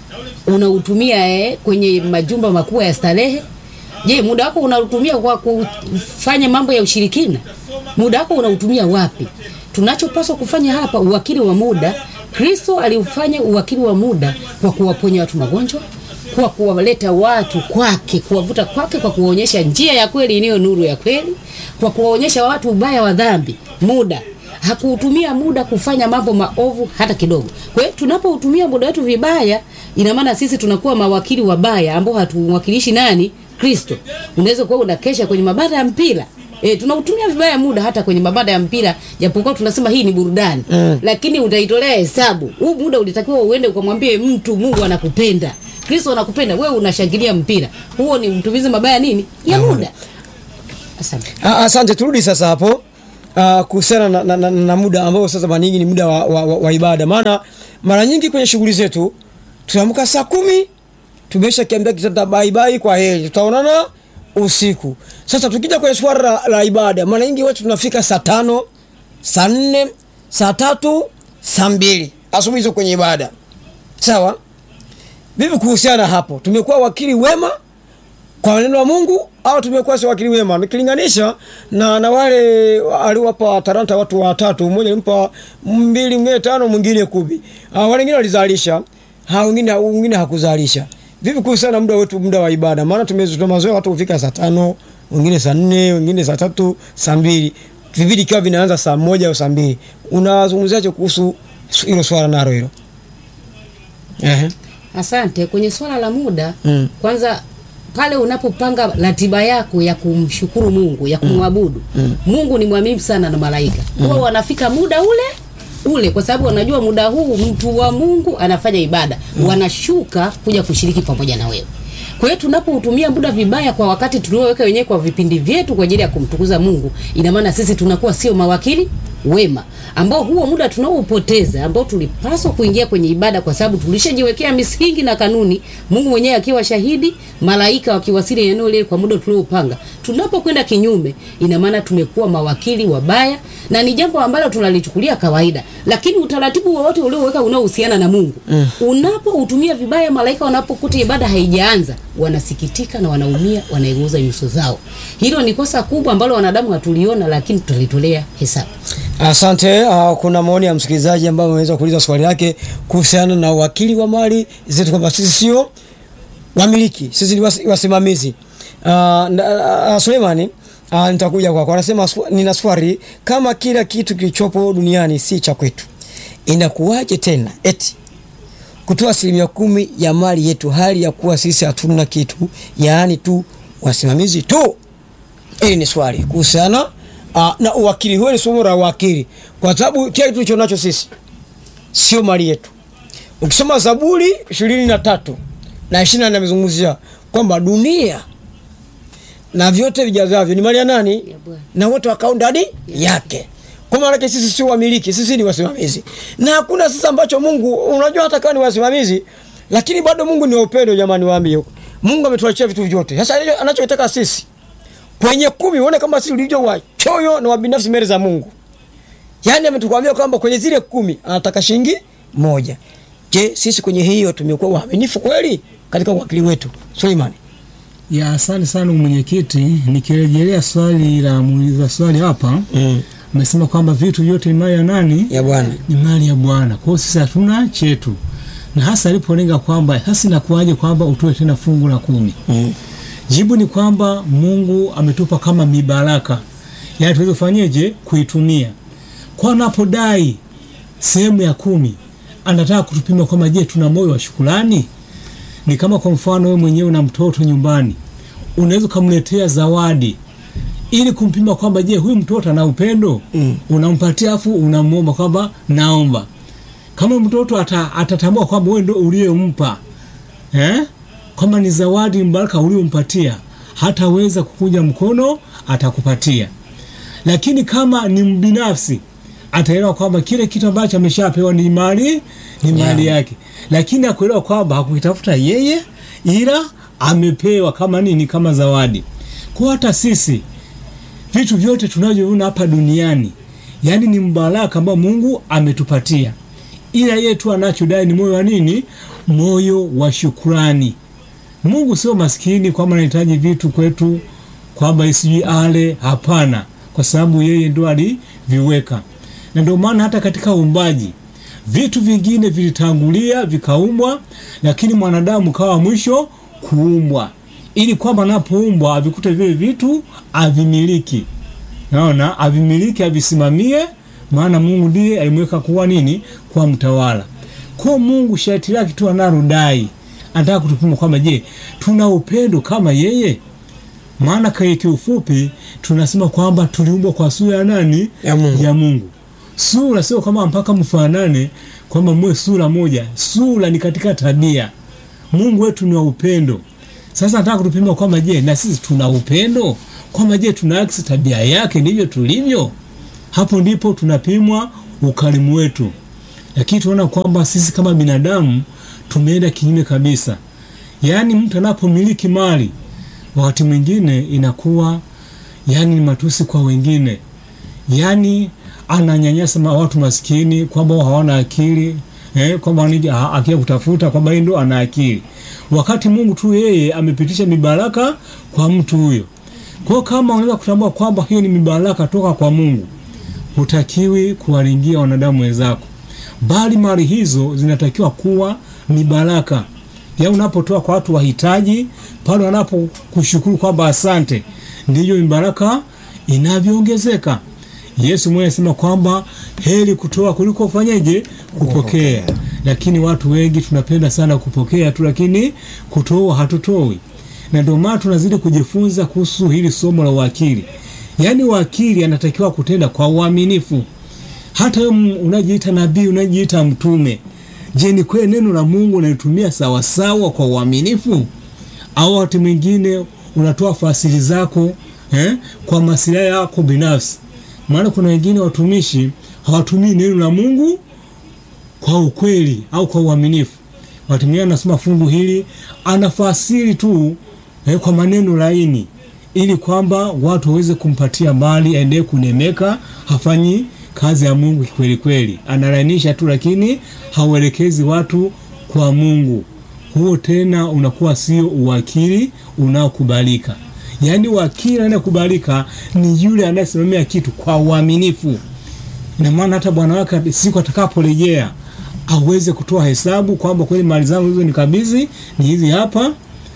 Unautumia kwenye majumba makubwa ya starehe? Je, muda wako unautumia kwa kufanya mambo ya ushirikina? Muda wako unautumia wapi? Tunachopaswa kufanya hapa, uwakili wa muda. Kristo aliufanya uwakili wa muda kwa kuwaponya watu magonjwa, kwa kuwaleta watu kwake, kuwavuta kwake, kwa kuwaonyesha njia ya kweli iliyo nuru ya kweli, kwa kuwaonyesha watu ubaya wa dhambi. Muda hakuutumia muda kufanya mambo maovu hata kidogo. Kwa hiyo tunapoutumia muda wetu vibaya, ina maana sisi tunakuwa mawakili wabaya ambao hatumwakilishi nani? Kristo. Unaweza kuwa unakesha kwenye mabanda ya mpira. Tunautumia vibaya muda hata kwenye mabanda ya mpira, japokuwa tunasema hii ni burudani. Lakini utaitolea hesabu. Huu muda ulitakiwa uende ukamwambie mtu Mungu anakupenda. Kristo anakupenda, wewe unashangilia mpira. Huo ni mtumizi mabaya nini? Ya muda. Asante. Asante, turudi sasa hapo. Kuhusiana na muda ambao sasa mara nyingi ni muda wa ibada. Maana mara nyingi kwenye shughuli zetu tunaamka saa 10, tumesha kiambia kitata bye bye, kwa heri, tutaonana usiku. Sasa tukija kwenye swala la ibada, mara nyingi watu tunafika saa 5, saa 4, saa 3, saa 2 asubuhi hizo kwenye ibada. Sawa? Vipi kuhusiana hapo? Tumekuwa wakili wema kwa neno la Mungu au tumekuwa si wakili wema? Nikilinganisha na wale aliwapa talanta watu watatu, mmoja alimpa 2, 5, mwingine 10. Wale wengine walizalisha, wengine hakuzalisha. Vipi kuhusiana na muda wetu, muda wa ibada? Maana tumezoea watu kufika saa 5, wengine saa 4, wengine saa 3, saa 2. Vipindi kama vinaanza saa 1 au saa 2. Unazungumziaje kuhusu hilo swala nalo hilo? Asante. Kwenye swala la muda, kwanza pale unapopanga ratiba yako ya kumshukuru Mungu, ya kumwabudu Mungu, ni mwaminifu sana na malaika. Wao wanafika muda ule kwa sababu wanajua muda huu mtu wa Mungu anafanya ibada. Wanashuka kuja kushiriki pamoja na wewe. Kwa hiyo tunapoutumia muda vibaya kwa wakati tulioweka wenyewe kwa vipindi vyetu kwa ajili ya kumtukuza Mungu, ina maana sisi tunakuwa sio mawakili wema, ambao huo muda tunaoupoteza, ambao tulipaswa kuingia kwenye ibada kwa sababu tulishajiwekea misingi na kanuni, Mungu mwenyewe akiwa shahidi, malaika wakiwasili eneo lile kwa muda tuliopanga. Tunapokwenda kinyume, ina maana tumekuwa mawakili wabaya, na ni jambo ambalo tunalichukulia kawaida. Lakini utaratibu wowote ulioweka unaohusiana na Mungu, unapoutumia vibaya, malaika wanapokuta ibada haijaanza, wanasikitika na wanaumia, wanaiguza nyuso zao. Hilo ni kosa kubwa ambalo wanadamu hatuliona, lakini tutalitolea hesabu. Asante. Kuna maoni ya msikilizaji ambaye ameweza kuuliza swali lake kuhusiana na wakili wa mali zetu, kwamba sisi sio wamiliki, sisi ni wasimamizi. Sulemani, nitakuja kwako. Anasema nina swali, kama kila kitu kilichopo duniani si cha kwetu, inakuwaje tena eti kutoa 10% ya mali yetu hali ya kuwa sisi hatuna kitu, yaani tu wasimamizi tu? Hili ni swali kuhusiana na uwakili. Huo ni somo la wakili, kwa sababu kile kitu tulichonacho sisi sio mali yetu. Ukisoma Zaburi 23 na 24 amezungumzia kwamba dunia na vyote vijazavyo ni mali ya nani? Na wote wakao ndani yake. Kwa maana sisi sio wamiliki, sisi ni wasimamizi. Na hakuna sasa ambacho Mungu, unajua hata kama ni wasimamizi, lakini bado Mungu ni upendo. Jamani, waambie Mungu ametuachia vitu vyote. Sasa anachotaka sisi kwenye 10, uone kama sisi ulivyo wachoyo na wabinafsi mbele za Mungu. Yaani ametukwambia kwamba kwenye zile 10 anataka shilingi 1. Je, sisi kwenye hiyo tumekuwa waaminifu kweli katika wakili wetu? Suleiman. Ya, asante sana mwenyekiti. Nikirejelea swali la muuliza swali hapa, Amesema kwamba vitu vyote ni mali ya nani? Ya Bwana. Ni mali ya Bwana. Kwa hiyo sisi hatuna chetu. Na hasa alipolenga kwamba hasa inakuaje kwamba utoe tena fungu la 10. Jibu ni kwamba Mungu ametupa kama mibaraka. Yaani tuweze kufanyeje? Kuitumia. Kwa anapodai sehemu ya 10, anataka kutupima kwamba je, tuna moyo wa shukrani? Ni kama kwa mfano wewe mwenyewe na mtoto nyumbani, unaweza kumletea zawadi ili kumpima kwamba je, huyu mtoto ana upendo? Unampatia afu unamuomba kwamba naomba. Kama mtoto atatambua kwamba wewe ndio uliyempa, kama ni zawadi mbaraka uliyompatia, hataweza kukuja mkono atakupatia. Lakini kama ni mbinafsi, ataelewa kwamba kile kitu ambacho ameshapewa ni mali yake. Lakini akuelewa kwamba hakukitafuta yeye, ila amepewa kama nini? Kama zawadi. Kwa hata sisi vitu vyote tunavyoona hapa duniani, yani ni mbaraka ambao Mungu ametupatia. Ila yeye tu anachodai ni moyo wa nini? Moyo wa shukrani. Mungu sio maskini kwamba anahitaji vitu kwetu kwamba isiji ale, hapana, kwa sababu yeye ndo aliviweka. Na ndio maana hata katika uumbaji vitu vingine vilitangulia vikaumbwa, lakini mwanadamu kawa mwisho kuumbwa, ili kwamba anapoumbwa avikute vile vitu avimiliki. Naona avimiliki, avisimamie, maana Mungu ndiye alimweka kuwa nini? Kwa mtawala. Kwa Mungu sharti lake tu analodai, anataka kutupima kwamba je, tuna upendo kama yeye? Maana kwa kiufupi tunasema kwamba tuliumbwa kwa sura ya nani? Ya Mungu. Sura sio kama mpaka mfanane kwamba mwe sura moja. Sura ni katika tabia. Mungu wetu ni wa upendo. Sasa nataka kutupima kwamba je, na sisi tuna upendo? Kwamba je, tunaakisi tabia yake ndivyo tulivyo? Hapo ndipo tunapimwa ukarimu wetu. Lakini tunaona kwamba sisi kama binadamu tumeenda kinyume kabisa. Yaani mtu anapomiliki mali, wakati mwingine inakuwa yani ni matusi kwa wengine. Yaani ananyanyasa watu maskini kwamba hawana akili, kwamba akia kutafuta kwamba yeye ndo ana akili. Wakati Mungu tu yeye amepitisha mibaraka kwa mtu huyo. Kwa kama unaweza kutambua kwamba hiyo ni mibaraka toka kwa Mungu, hutakiwi kuwaringia wanadamu wenzako, bali mali hizo zinatakiwa kuwa mibaraka. Ya unapotoa kwa watu wahitaji, pale wanapokushukuru kwamba asante, ndiyo mibaraka inavyoongezeka. Yesu mwenyewe anasema kwamba heri kutoa kuliko kufanyaje? Kupokea. Lakini watu wengi tunapenda sana kupokea tu, lakini kutoa hatutoi. Na ndio maana tunazidi kujifunza kuhusu hili somo la wakili. Yaani wakili anatakiwa kutenda kwa uaminifu. Hata wewe unajiita nabii, unajiita mtume, je, ni kweli neno la Mungu unalitumia sawa sawa kwa uaminifu? Au wakati mwingine unatoa fasili zako kwa maslahi yako binafsi? Maana kuna wengine watumishi hawatumii neno la Mungu kwa ukweli au kwa uaminifu. Watu wengine anasema fungu hili anafasiri tu kwa maneno laini, ili kwamba watu waweze kumpatia mali aendelee kunemeka, hafanyi kazi ya Mungu kweli kweli. Analainisha tu, lakini hauelekezi watu kwa Mungu. Huo tena unakuwa sio uwakili unaokubalika. Yaani wakili anakubalika ni yule anayesimamia kitu kwa uaminifu. Ina maana hata bwana wake siku atakaporejea aweze kutoa hesabu kwamba kweli mali zangu hizo nikabidhi ni hizi hapa,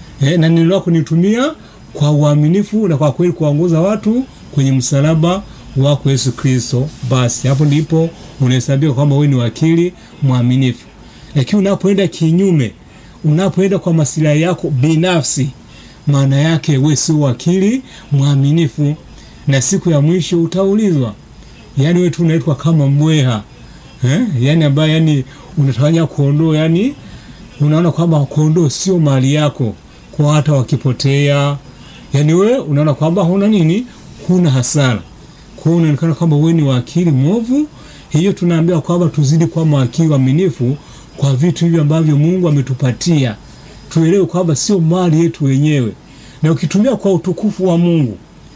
na neno lako nitumia kwa uaminifu na kwa kweli kuongoza watu kwenye msalaba wako Yesu Kristo. Basi hapo ndipo unahesabika kwamba wewe ni wakili mwaminifu. Lakini unapoenda kinyume, unapoenda kwa maslahi yako binafsi, maana yake wewe sio wakili mwaminifu, na siku ya mwisho utaulizwa. Yaani wewe tu unaitwa kama mbweha, yaani ambaye yani unatawanya kondoo, yani unaona kwamba kondoo sio mali yako, kwa hata wakipotea, yani wewe unaona kwamba huna nini, huna hasara. Kwa unaonekana kwamba wewe ni wakili mwovu. Hiyo tunaambiwa kwamba tuzidi kuwa wakili waaminifu kwa vitu hivi ambavyo Mungu ametupatia. Tuelewe kwamba sio mali yetu wenyewe, na ukitumia kwa utukufu wa Mungu,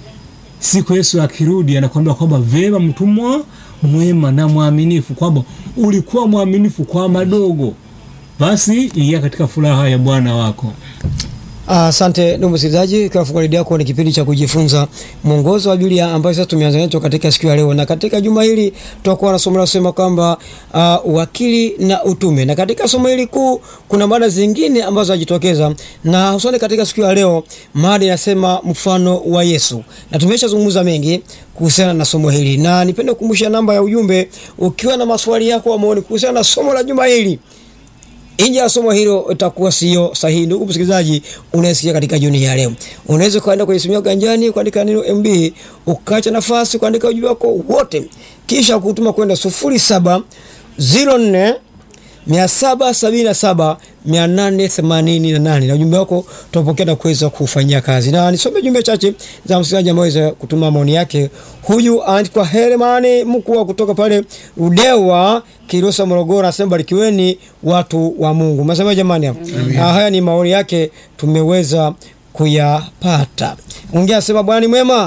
siku Yesu akirudi anakuambia kwamba vema mtumwa mwema na mwaminifu, kwamba ulikuwa mwaminifu kwa madogo, basi ingia katika furaha ya Bwana wako. Asante ndugu msikilizaji, kwa fungu yako ni kipindi cha kujifunza mwongozo wa Biblia ambayo sasa tumeanza nacho katika siku ya leo, na katika juma hili tutakuwa na somo la kusema kwamba wakili na utume, na katika somo hili kuu kuna mada zingine ambazo zinajitokeza, na hususan katika siku ya leo mada inasema mfano wa Yesu, na tumeshazungumza mengi kuhusiana na somo hili, na nipende kukumbusha namba ya ujumbe ukiwa na maswali yako au maoni kuhusiana na somo la juma hili. Inje ya somo hilo itakuwa sio sahihi. Ndugu msikilizaji, unasikia katika jioni ya leo, unaweza kwenda kwenye simu yako ganjani kuandika neno MB, ukaacha nafasi kuandika ujumbe wako wote, kisha kutuma kwenda 0704 777 888, na ujumbe wako tutapokea na kuweza kufanyia kazi. Na nisome jumbe chache za msikilizaji ambaye anaweza kutuma maoni yake. Huyu anaitwa Hermani mkuu kutoka pale Udewa Kilosa Morogoro, anasema barikiweni watu wa Mungu. Mnasema jamani hapo. Haya ni maoni yake tumeweza kuyapata. Ongea sema Bwana ni mwema.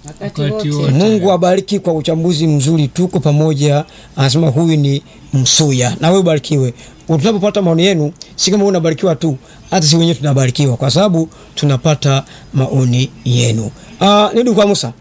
Mungu abariki kwa uchambuzi mzuri, tuko pamoja. Anasema huyu ni Msuya, na wewe barikiwe. Tunapopata maoni yenu, si kama unabarikiwa tu, hata si wenyewe tunabarikiwa kwa sababu tunapata maoni yenu. Ndio kwa Musa.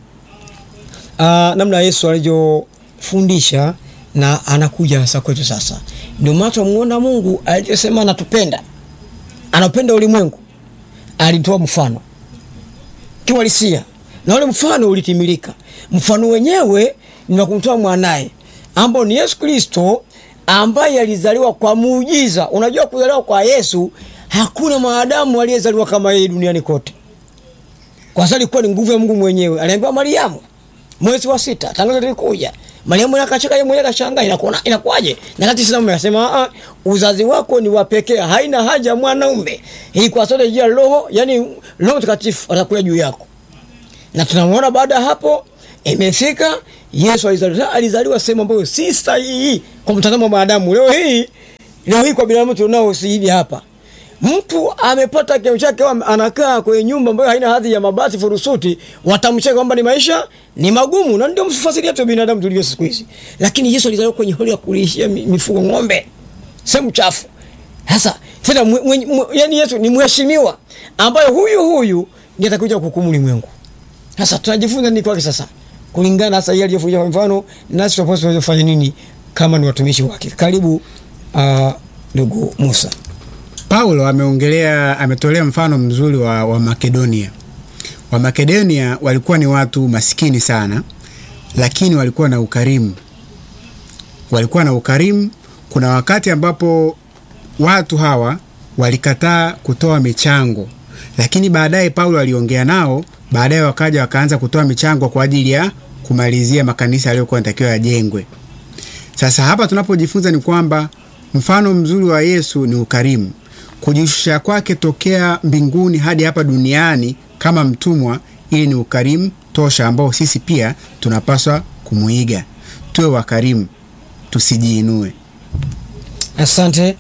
Namna Yesu alivyofundisha na anakuja sasa kwetu sasa. Ndio maana tunamuona Mungu alisema anatupenda. Anapenda ulimwengu. Alitoa mfano kiwalisia, na ule mfano ulitimilika. Mfano wenyewe ni kumtoa mwanae ambao ni Yesu Kristo, ambaye alizaliwa kwa muujiza. Unajua kuzaliwa kwa Yesu, hakuna maadamu aliyezaliwa kama yeye duniani kote. Kwa sababu ilikuwa ni nguvu ya Mungu mwenyewe. Aliambiwa Mariamu mwezi wa 6 tangazo lilikuja. Mariamu akacheka, yeye mwenyewe akashangaa, inakuaje? Na kati Islamu anasema uzazi wako ni wa pekee, haina haja mwanaume. Hii kwa sababu ya roho, yani Roho Mtakatifu atakuja juu yako. Na tunamwona baada hapo imefika Yesu alizaliwa sehemu ambayo si sahihi kwa mtazamo wa maadamu. Leo hii kwa binadamu tunao si hivi hapa. Mtu amepata kitu chake, anakaa kwenye nyumba ambayo haina hadhi ya mabati furusuti, watamcheka kwamba ni maisha ni magumu, na ndio mfasiri yetu binadamu tulio siku hizi. Lakini Yesu alizaliwa kwenye holi ya kulishia mifugo, ng'ombe, sehemu chafu. Sasa tena yani Yesu ni mheshimiwa ambaye huyu ndiye atakuja kuhukumu ulimwengu. Sasa tunajifunza nini kwake sasa? Kulingana sasa yeye aliyofundisha kwa mfano, nasi tunapaswa kufanya nini kama ni watumishi wake? Karibu ndugu Musa. Paulo ametolea mfano mzuri wa Makedonia. Wa Makedonia walikuwa ni watu masikini sana, lakini walikuwa na ukarimu. Kuna wakati ambapo watu hawa walikataa kutoa michango, lakini baadaye Paulo aliongea nao, baadaye wakaanza kutoa michango kwa ajili ya kumalizia makanisa yaliyokuwa yanatakiwa yajengwe. Sasa hapa tunapojifunza ni kwamba mfano mzuri wa Yesu ni ukarimu. Kujishusha kwake tokea mbinguni hadi hapa duniani kama mtumwa, ili ni ukarimu tosha ambao sisi pia tunapaswa kumuiga. Tuwe wakarimu, tusijiinue. Asante.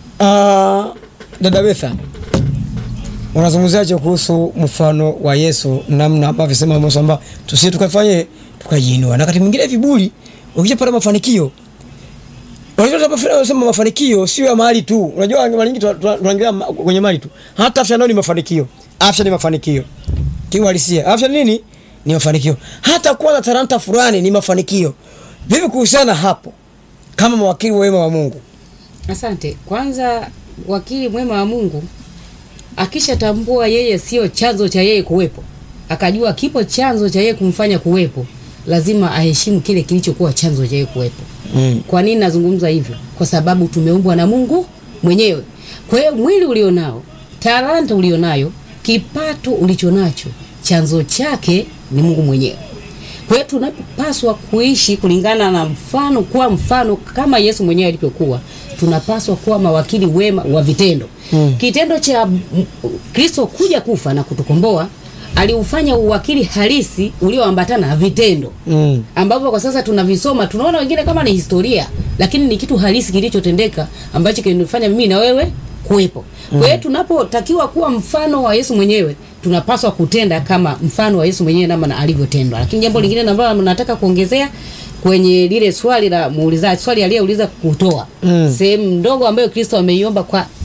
Dada Betha, unazungumziaje kuhusu mfano wa Yesu, namna ambavyo sema Musa kwamba tusije tukafanye tukajiinua, na wakati mwingine viburi ukijapata mafanikio. Unajua tunapofanya mafanikio sio ya mali tu. Unajua mara nyingi tunaangalia kwenye mali tu. Hata afya nayo ni mafanikio. Afya ni mafanikio. Kiuhalisia, afya nini? Ni mafanikio. Hata kuwa na talanta fulani ni mafanikio. Vipi kuhusiana hapo kama mawakili wema wa Mungu? Asante. Kwanza wakili mwema wa Mungu akishatambua yeye sio chanzo cha yeye kuwepo, akajua kipo chanzo cha yeye kumfanya kuwepo, lazima aheshimu kile kilichokuwa chanzo cha yeye kuwepo. Kwa nini nazungumza hivyo? Kwa sababu tumeumbwa na Mungu mwenyewe. Kwa hiyo mwili ulionao, talanta ulionayo, kipato ulichonacho, chanzo chake ni Mungu mwenyewe. Kwa hiyo tunapaswa kuishi kulingana na mfano, kwa mfano kama Yesu mwenyewe alivyokuwa. Tunapaswa kuwa mawakili wema wa vitendo. Kitendo cha Kristo kuja kufa na kutukomboa, aliufanya uwakili halisi ulioambatana na vitendo. Ambapo kwa sasa tunavisoma, tunaona wengine kama ni historia, lakini ni kitu halisi kilichotendeka ambacho kinafanya mimi na wewe kuwepo. Kwa hiyo tunapotakiwa kuwa mfano wa Yesu mwenyewe, tunapaswa kutenda kama mfano wa Yesu mwenyewe namna alivyotendwa. Lakini jambo lingine ambalo nataka kuongezea kwenye lile swali la muulizaji, swali aliyeuliza kutoa sehemu ndogo ambayo Kristo ameiomba kwa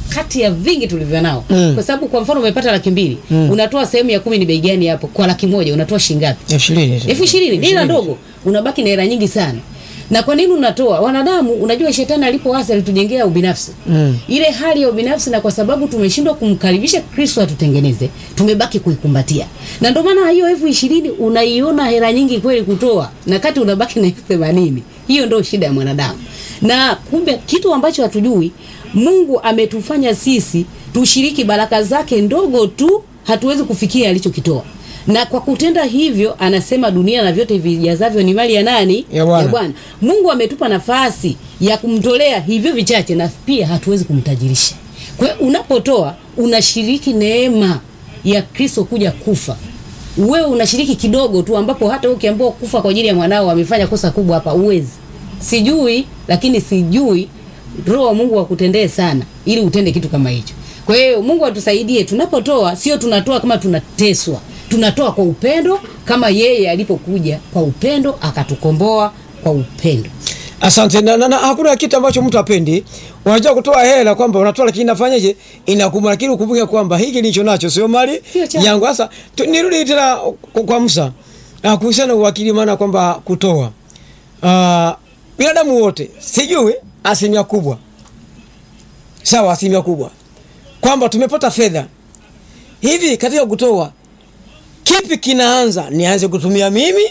kati ya vingi tulivyo nao. Kwa sababu kwa mfano umepata 200,000, unatoa sehemu ya 10 ni bei gani hapo? Kwa 100,000 unatoa shilingi ngapi? 20,000. Ni hela ndogo, unabaki na hela nyingi sana. Na kwa nini unatoa? Wanadamu, unajua shetani alipoasi alitujengea ubinafsi. Ile hali ya ubinafsi, na kwa sababu tumeshindwa kumkaribisha Kristo atutengeneze, tumebaki kuikumbatia. Na ndio maana hiyo 20,000 unaiona hela nyingi kweli kutoa, na kati unabaki na 80,000. Hiyo ndio shida ya mwanadamu. Na kumbe kitu ambacho hatujui, Mungu ametufanya sisi tushiriki baraka zake ndogo tu, hatuwezi kufikia alichokitoa. Na kwa kutenda hivyo, anasema dunia na vyote vijazavyo ni mali ya nani? Ya Bwana. Mungu ametupa nafasi ya kumtolea hivyo vichache, na pia hatuwezi kumtajirisha. Kwa hiyo unapotoa, unashiriki neema ya Kristo kuja kufa. Wewe unashiriki kidogo tu, ambapo hata ukiambiwa kufa kwa ajili ya mwanao amefanya kosa kubwa hapa, uwezi. Sijui, lakini sijui Roho wa Mungu akutendee sana ili utende kitu kama hicho. Kwa hiyo Mungu atusaidie, tunapotoa sio tunatoa kama tunateswa. Tunatoa kwa upendo, kama yeye alipokuja kwa upendo akatukomboa kwa upendo. Asante. Na hakuna kitu ambacho mtu apendi. Unajua kutoa hela kwamba unatoa, lakini nafanyaje? Inakuuma, lakini ukumbuke kwamba hiki nilicho nacho sio mali yangu. Sasa nirudi tena kwa Musa. Kuhusiana uwakili, maana kwamba kutoa. Binadamu wote, sijui asilimia kubwa. Sawa, asilimia kubwa. Kwamba tumepata fedha. Hivi katika kutoa, kipi kinaanza? Nianze kutumia mimi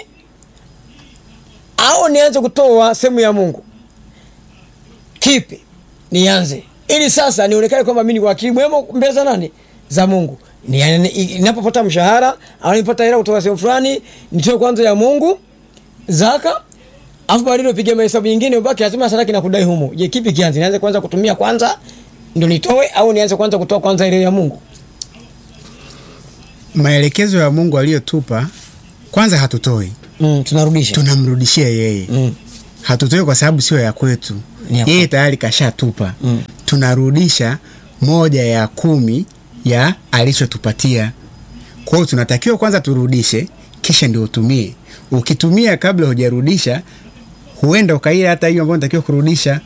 au nianze kutoa sehemu ya Mungu? Kipi nianze? Ili sasa nionekane kwamba mimi ni wakili mwema mbele za nani? Za Mungu. Ninapopata mshahara au nipata hela kutoka sehemu fulani, nitoe kwanza ya Mungu zaka, afu baadaye nipige mahesabu nyingine, ubaki lazima sadaka na kudai humo. Je, kipi kianze? Nianze kwanza kutumia kwanza ndio nitoe, au nianze kwanza kutoa kwanza ile ya Mungu? Maelekezo ya Mungu aliyotupa, kwanza hatutoi. Tunarudisha. Tunamrudishia yeye. Hatutoi kwa sababu sio ya kwetu. Yeye tayari kashatupa. Tunarudisha 1/10 ya alichotupatia. Kwa hiyo tunatakiwa kwanza turudishe, kisha ndio utumie. Ukitumia kabla hujarudisha, huenda ukaila hata hiyo ambayo unatakiwa kurudisha.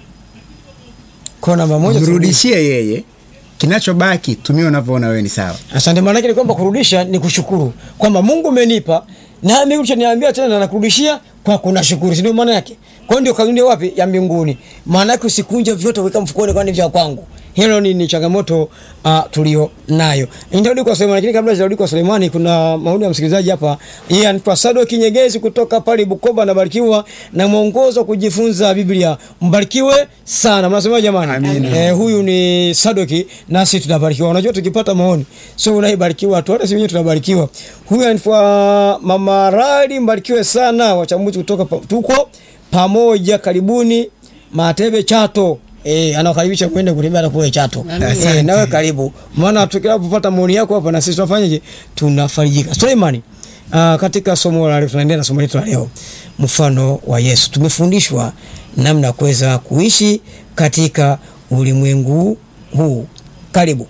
Kwa namba moja mrudishie yeye, kinachobaki tumia unavyoona wewe ni sawa. Asante. Maana yake ni kwamba kurudisha ni kushukuru kwamba Mungu umenipa na mimi ulichoniambia tena nakurudishia kwa kunashukuru. Ndio maana yake. Kwa ndio kanuni wapi? Ya mbinguni. Maana yake usikunje vyote weka mfukoni kwani vya kwangu. Hilo ni changamoto tulio nayo. Ndio kwa Sulemani, lakini kabla sijarudi kwa Sulemani, kuna maoni ya msikilizaji hapa. Yeye anaitwa Sadoki Nyegezi kutoka pale Bukoba, na barikiwa na mwongozo kujifunza Biblia. Mbarikiwe sana. Mnasema jamani? Huyu ni Sadoki, nasi tunabarikiwa. Unajua tukipata maoni sio unaibarikiwa tu, hata sisi wenyewe tunabarikiwa. Huyu anaitwa Mama Rali, mbarikiwe sana. Wachambuzi kutoka tuko pamoja, karibuni Matebe Chato. Anakaribisha kwenda kutembea kule Chato. Nawe karibu. Maana tukipata maoni yako hapa na sisi tunafanyaje? Tunafarijika. Sulemani, katika somo la leo tunaendelea na somo letu la leo, mfano wa Yesu. Tumefundishwa namna ya kuweza kuishi katika ulimwengu huu. Karibu.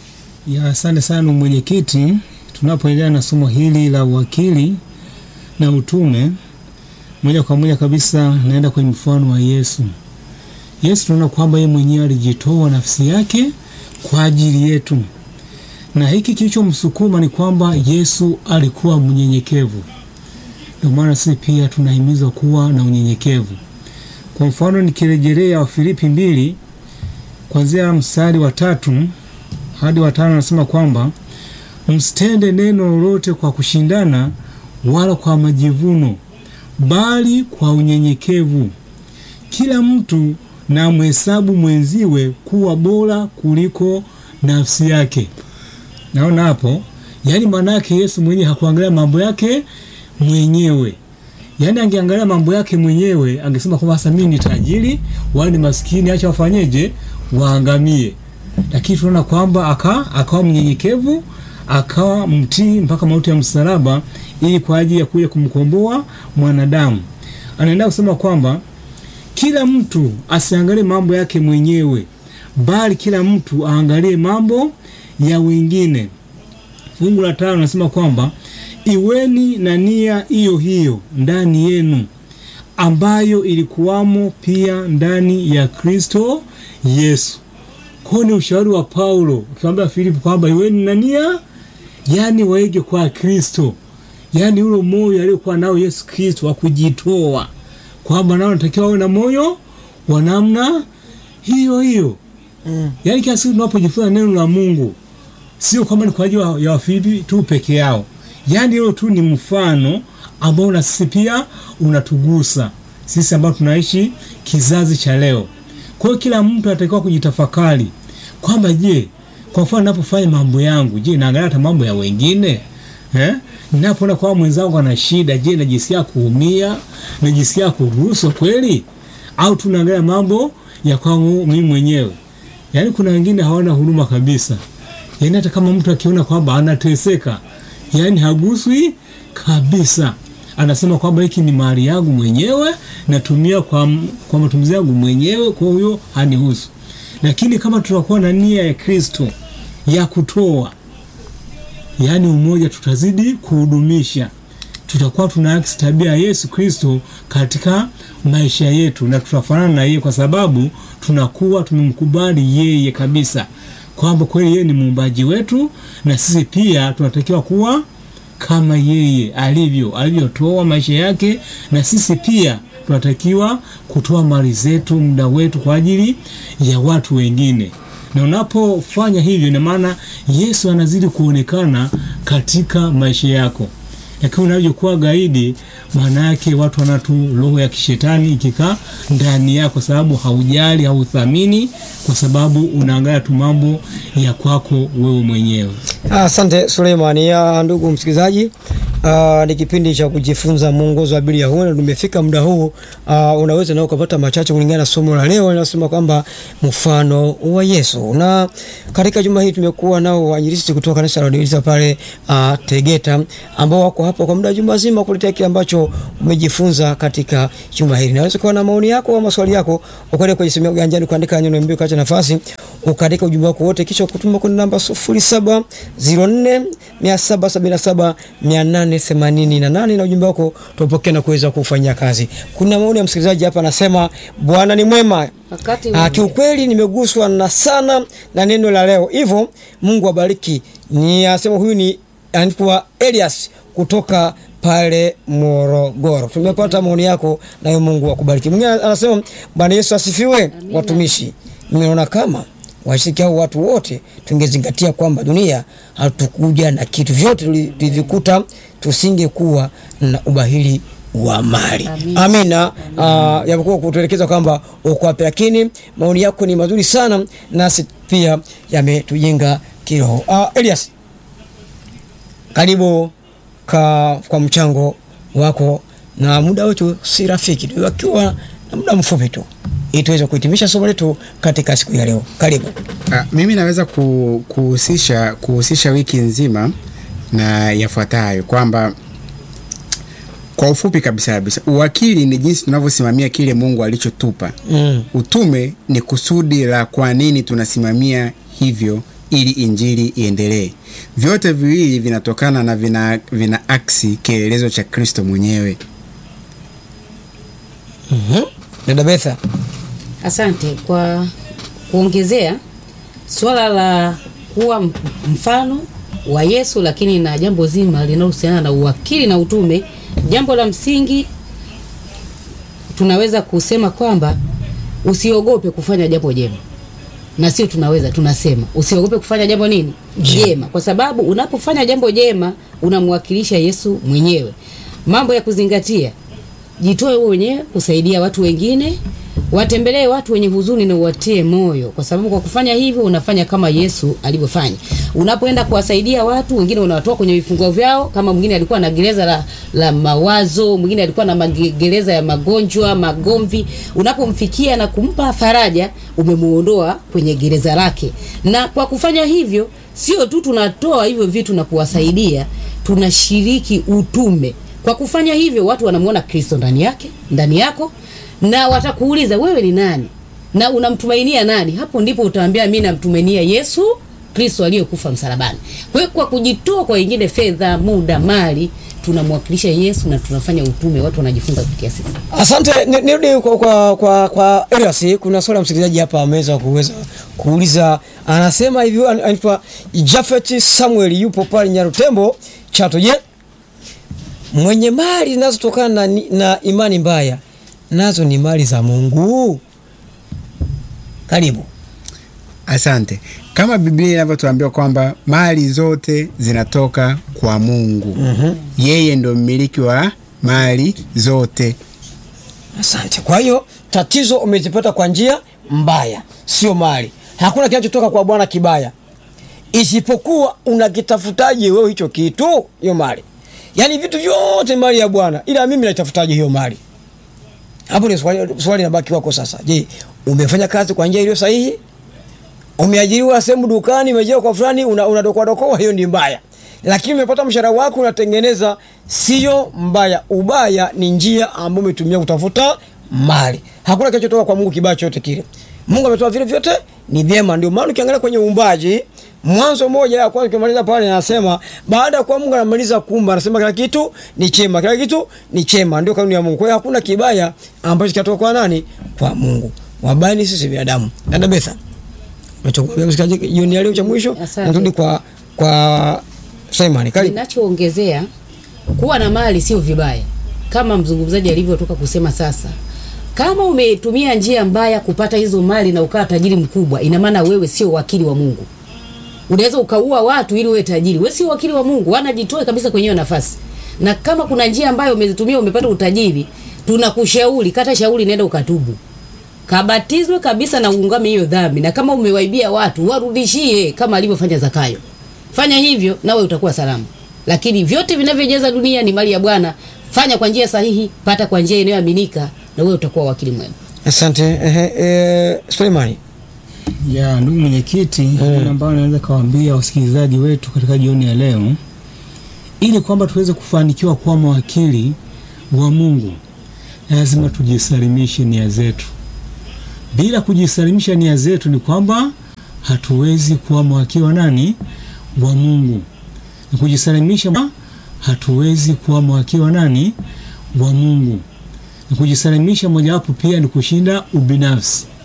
Asante sana mwenyekiti. Tunapoendelea na somo hili la uwakili na utume, moja kwa moja kabisa naenda kwenye mfano wa Yesu. Yesu tunaona kwamba yeye mwenyewe alijitoa nafsi yake kwa ajili yetu. Na hiki kilichomsukuma ni kwamba Yesu alikuwa mnyenyekevu. Ndio maana sisi pia tunahimizwa kuwa na unyenyekevu. Kwa mfano nikirejelea Wafilipi 2 kuanzia mstari wa 3 hadi wa 5, anasema kwamba msitende neno lolote kwa kushindana wala kwa majivuno, bali kwa unyenyekevu kila mtu na mhesabu mwenziwe kuwa bora kuliko nafsi yake. Naona hapo, yani maana yake Yesu mwenyewe hakuangalia mambo yake mwenyewe. Yani angeangalia mambo yake mwenyewe, angesema kwamba sasa mimi ni tajiri, wale ni maskini, acha wafanyeje? Waangamie. Lakini tunaona kwamba akawa mnyenyekevu, akawa mtii mpaka mauti ya msalaba, ili kwa ajili ya kuja kumkomboa mwanadamu. Anaenda kusema kwamba kila mtu asiangalie mambo yake mwenyewe, bali kila mtu aangalie mambo ya wengine. Fungu la 5 nasema kwamba iweni na nia hiyo hiyo ndani yenu, ambayo ilikuwamo pia ndani ya Kristo Yesu. Kwa ni ushauri wa Paulo ukiwaambia Filipo kwamba iweni na nia, yani waige kwa Kristo, yani ule moyo aliokuwa nao Yesu Kristo wa kujitoa, kwamba nao natakiwa wawe na moyo wa namna hiyo hiyo. Yani kiasi tunapojifunza neno la Mungu sio kama ni kwa ajili ya Wafilipi tu peke yao, yani hilo tu ni mfano ambao na sisi pia unatugusa sisi ambao tunaishi kizazi cha leo. Kwa hiyo kila mtu anatakiwa kujitafakari kwamba je, kwa mfano ninapofanya mambo yangu, je, naangalia hata mambo ya wengine? Ninapoona kwa mwenzangu ana shida, je, najisikia kuumia, najisikia kuguswa kweli, au tunaangalia mambo ya kwangu mimi mwenyewe? Yaani kuna wengine hawana huruma kabisa. Yaani hata kama mtu akiona kwamba anateseka, yaani haguswi kabisa. Anasema kwamba hiki ni mali yangu mwenyewe, natumia kwa matumizi yangu mwenyewe, kwa hiyo hanihusu. Lakini kama tutakuwa na nia ya Kristo ya kutoa, yaani umoja, tutazidi kuhudumisha, tutakuwa tunaakisi tabia ya Yesu Kristo katika maisha yetu, na tutafanana na yeye, kwa sababu tunakuwa tumemkubali yeye kabisa kwamba kweli yeye ni muumbaji wetu, na sisi pia tunatakiwa kuwa kama yeye alivyotoa maisha yake, na sisi pia tunatakiwa kutoa mali zetu, muda wetu kwa ajili ya watu wengine. Na unapofanya hivyo, ina maana Yesu anazidi kuonekana katika maisha yako. Lakini unavyokuwa gaidi, maana yake watu wanatu roho ya kishetani ikikaa ndani yako, sababu haujali, hauthamini, kwa sababu unaangalia tu mambo ya kwako wewe mwenyewe. Asante Suleimani. Ndugu msikilizaji, ni kipindi cha kujifunza mwongozo wa Biblia huu, na tumefika muda huu. Unaweza nao kupata machache kulingana na somo la leo linasema kwamba mfano wa Yesu. Na katika juma hili tumekuwa nao wainjilisti kutoka kanisa la Waadventista pale Tegeta, ambao wako hapa kwa muda juma zima kuletea kile ambacho umejifunza katika juma hili. Naweza kuwa na maoni yako au maswali yako, ukaenda kwenye simu yako ganjani kuandika neno mbili, kacha nafasi ukaandika ujumbe wako wote, kisha kutuma kwa namba 0704777888 na ujumbe wako tupokea na kuweza kufanyia kazi. Kuna maoni ya msikilizaji hapa anasema, Bwana ni mwema. Kiukweli nimeguswa na sana na neno la leo. Hivyo Mungu abariki. Ni asema huyu ni anaitwa Elias kutoka pale Morogoro. Tumepata maoni yako na Mungu akubariki. Mwingine anasema, Bwana Yesu asifiwe. Watumishi, nimeona kama washirika watu wote tungezingatia kwamba dunia hatukuja na kitu, vyote tulivikuta, tusingekuwa na ubahili wa mali. Amina. Yapokuwa kutuelekeza kwamba uko hapa, lakini maoni yako ni mazuri sana, nasi pia yametujenga kiroho. Elias, karibu kwa mchango wako, na muda wetu si rafiki, tukiwa na muda mfupi tu ili tuweze kuhitimisha somo letu katika siku ya leo. Karibu. Mimi naweza kuhusisha wiki nzima na yafuatayo, kwamba kwa ufupi kabisa, uwakili ni jinsi tunavyosimamia kile Mungu alichotupa. Utume ni kusudi la kwa nini tunasimamia hivyo, ili injili iendelee. Vyote viwili vinatokana na vina aksi kielelezo cha Kristo mwenyewe. Dada Betha. Asante kwa kuongezea swala la kuwa mfano wa Yesu, lakini na jambo zima linalohusiana na uwakili na utume. Jambo la msingi tunaweza kusema kwamba usiogope kufanya jambo jema. Na sio tunasema usiogope kufanya jambo nini? Jema. Kwa sababu unapofanya jambo jema unamwakilisha Yesu mwenyewe. Mambo ya kuzingatia: jitoe wewe mwenyewe kusaidia watu wengine, watembelee watu wenye huzuni na uwatie moyo, kwa sababu kwa kufanya hivyo unafanya kama Yesu alivyofanya. Unapoenda kuwasaidia watu wengine, unawatoa kwenye vifungo vyao. Kama mwingine alikuwa na gereza la mawazo, mwingine alikuwa na gereza ya magonjwa, magomvi, unapomfikia na kumpa faraja, umemuondoa kwenye gereza lake. Na kwa kufanya hivyo, sio tu tunatoa hivyo vitu na kuwasaidia, tunashiriki utume. Kwa kufanya hivyo, watu wanamuona Kristo ndani yako, na watakuuliza wewe ni nani na unamtumainia nani. Hapo ndipo utaambia mimi namtumainia Yesu Kristo aliyekufa msalabani. Kwa hiyo kwa kujitoa kwa wengine, fedha, muda, mali, tunamwakilisha Yesu na tunafanya utume, watu wanajifunza kupitia sisi. Asante. Nirudi kwa Elias. Kuna swali msikilizaji hapa ameweza kuuliza, anasema hivi, anaitwa Jafet Samuel, yupo pale Nyarutembo Chato. Je, mwenye mali zinazotokana na imani mbaya nazo ni mali za Mungu? Karibu. Asante. Kama Biblia inavyotuambia kwamba mali zote zinatoka kwa Mungu. Yeye ndo mmiliki wa mali zote. Asante. Kwa hiyo tatizo umezipata kwa njia mbaya, sio mali. Hakuna kinachotoka kwa Bwana kibaya, isipokuwa unakitafutaje wewe hicho kitu, hiyo mali. Yaani vitu vyote mali ya Bwana, ila mimi naitafutaje hiyo mali? Hapo ni swali nabaki wako sasa. Je, umefanya kazi kwa njia iliyo sahihi? Umeajiriwa sehemu dukani, umejia kwa fulani, unadokoa, hiyo ni mbaya. Lakini umepata mshahara wako unatengeneza, sio mbaya. Ubaya ni njia ambayo umetumia kutafuta mali. Hakuna kinachotoka kwa Mungu kibaya chote kile. Mungu ametoa vile vyote ni vyema. Ndio maana ukiangalia kwenye uumbaji, Mwanzo moja ya kwanza kimaliza pale anasema, baada kwa Mungu anamaliza kuumba anasema kila kitu ni chema, kila kitu ni chema. Ndio kanuni ya Mungu. Kwa hiyo hakuna kibaya ambacho kinatoka kwa nani? Kwa Mungu. Wabaya ni sisi binadamu. Dada Betha, unachokubia msikaje jioni ya leo cha mwisho? Narudi kwa Simon. Kali ninachoongezea, kuwa na mali sio vibaya, kama mzungumzaji alivyotoka kusema. Sasa kama umetumia njia mbaya kupata hizo mali na ukawa tajiri mkubwa, ina maana wewe sio wakili wa Mungu. Unaweza ukaua watu ili uwe tajiri. Wewe sio wakili wa Mungu. Wanajitoa kabisa kwenye hiyo nafasi. Na kama kuna njia ambayo umezitumia umepata utajiri, tunakushauri, kata shauri, nenda ukatubu. Kabatizwe kabisa na uungame hiyo dhambi. Na kama umewaibia watu, warudishie kama alivyofanya Zakayo. Fanya hivyo nawe utakuwa salama. Lakini vyote vinavyojaza dunia ni mali ya Bwana. Fanya kwa njia sahihi, pata kwa njia inayoaminika, na wewe utakuwa wakili mwema. Asante. Suleimani. Ya ndugu mwenyekiti, ambao naweza kawaambia wasikilizaji wetu katika jioni ya leo, ili kwamba tuweze kufanikiwa kuwa mawakili wa Mungu, lazima tujisalimishe nia zetu. Bila kujisalimisha nia zetu ni kwamba hatuwezi kuwa mawakili wa nani? Wa Mungu. Na kujisalimisha, hatuwezi kuwa mawakili wa nani? Wa Mungu. Na kujisalimisha mojawapo pia ni kushinda ubinafsi.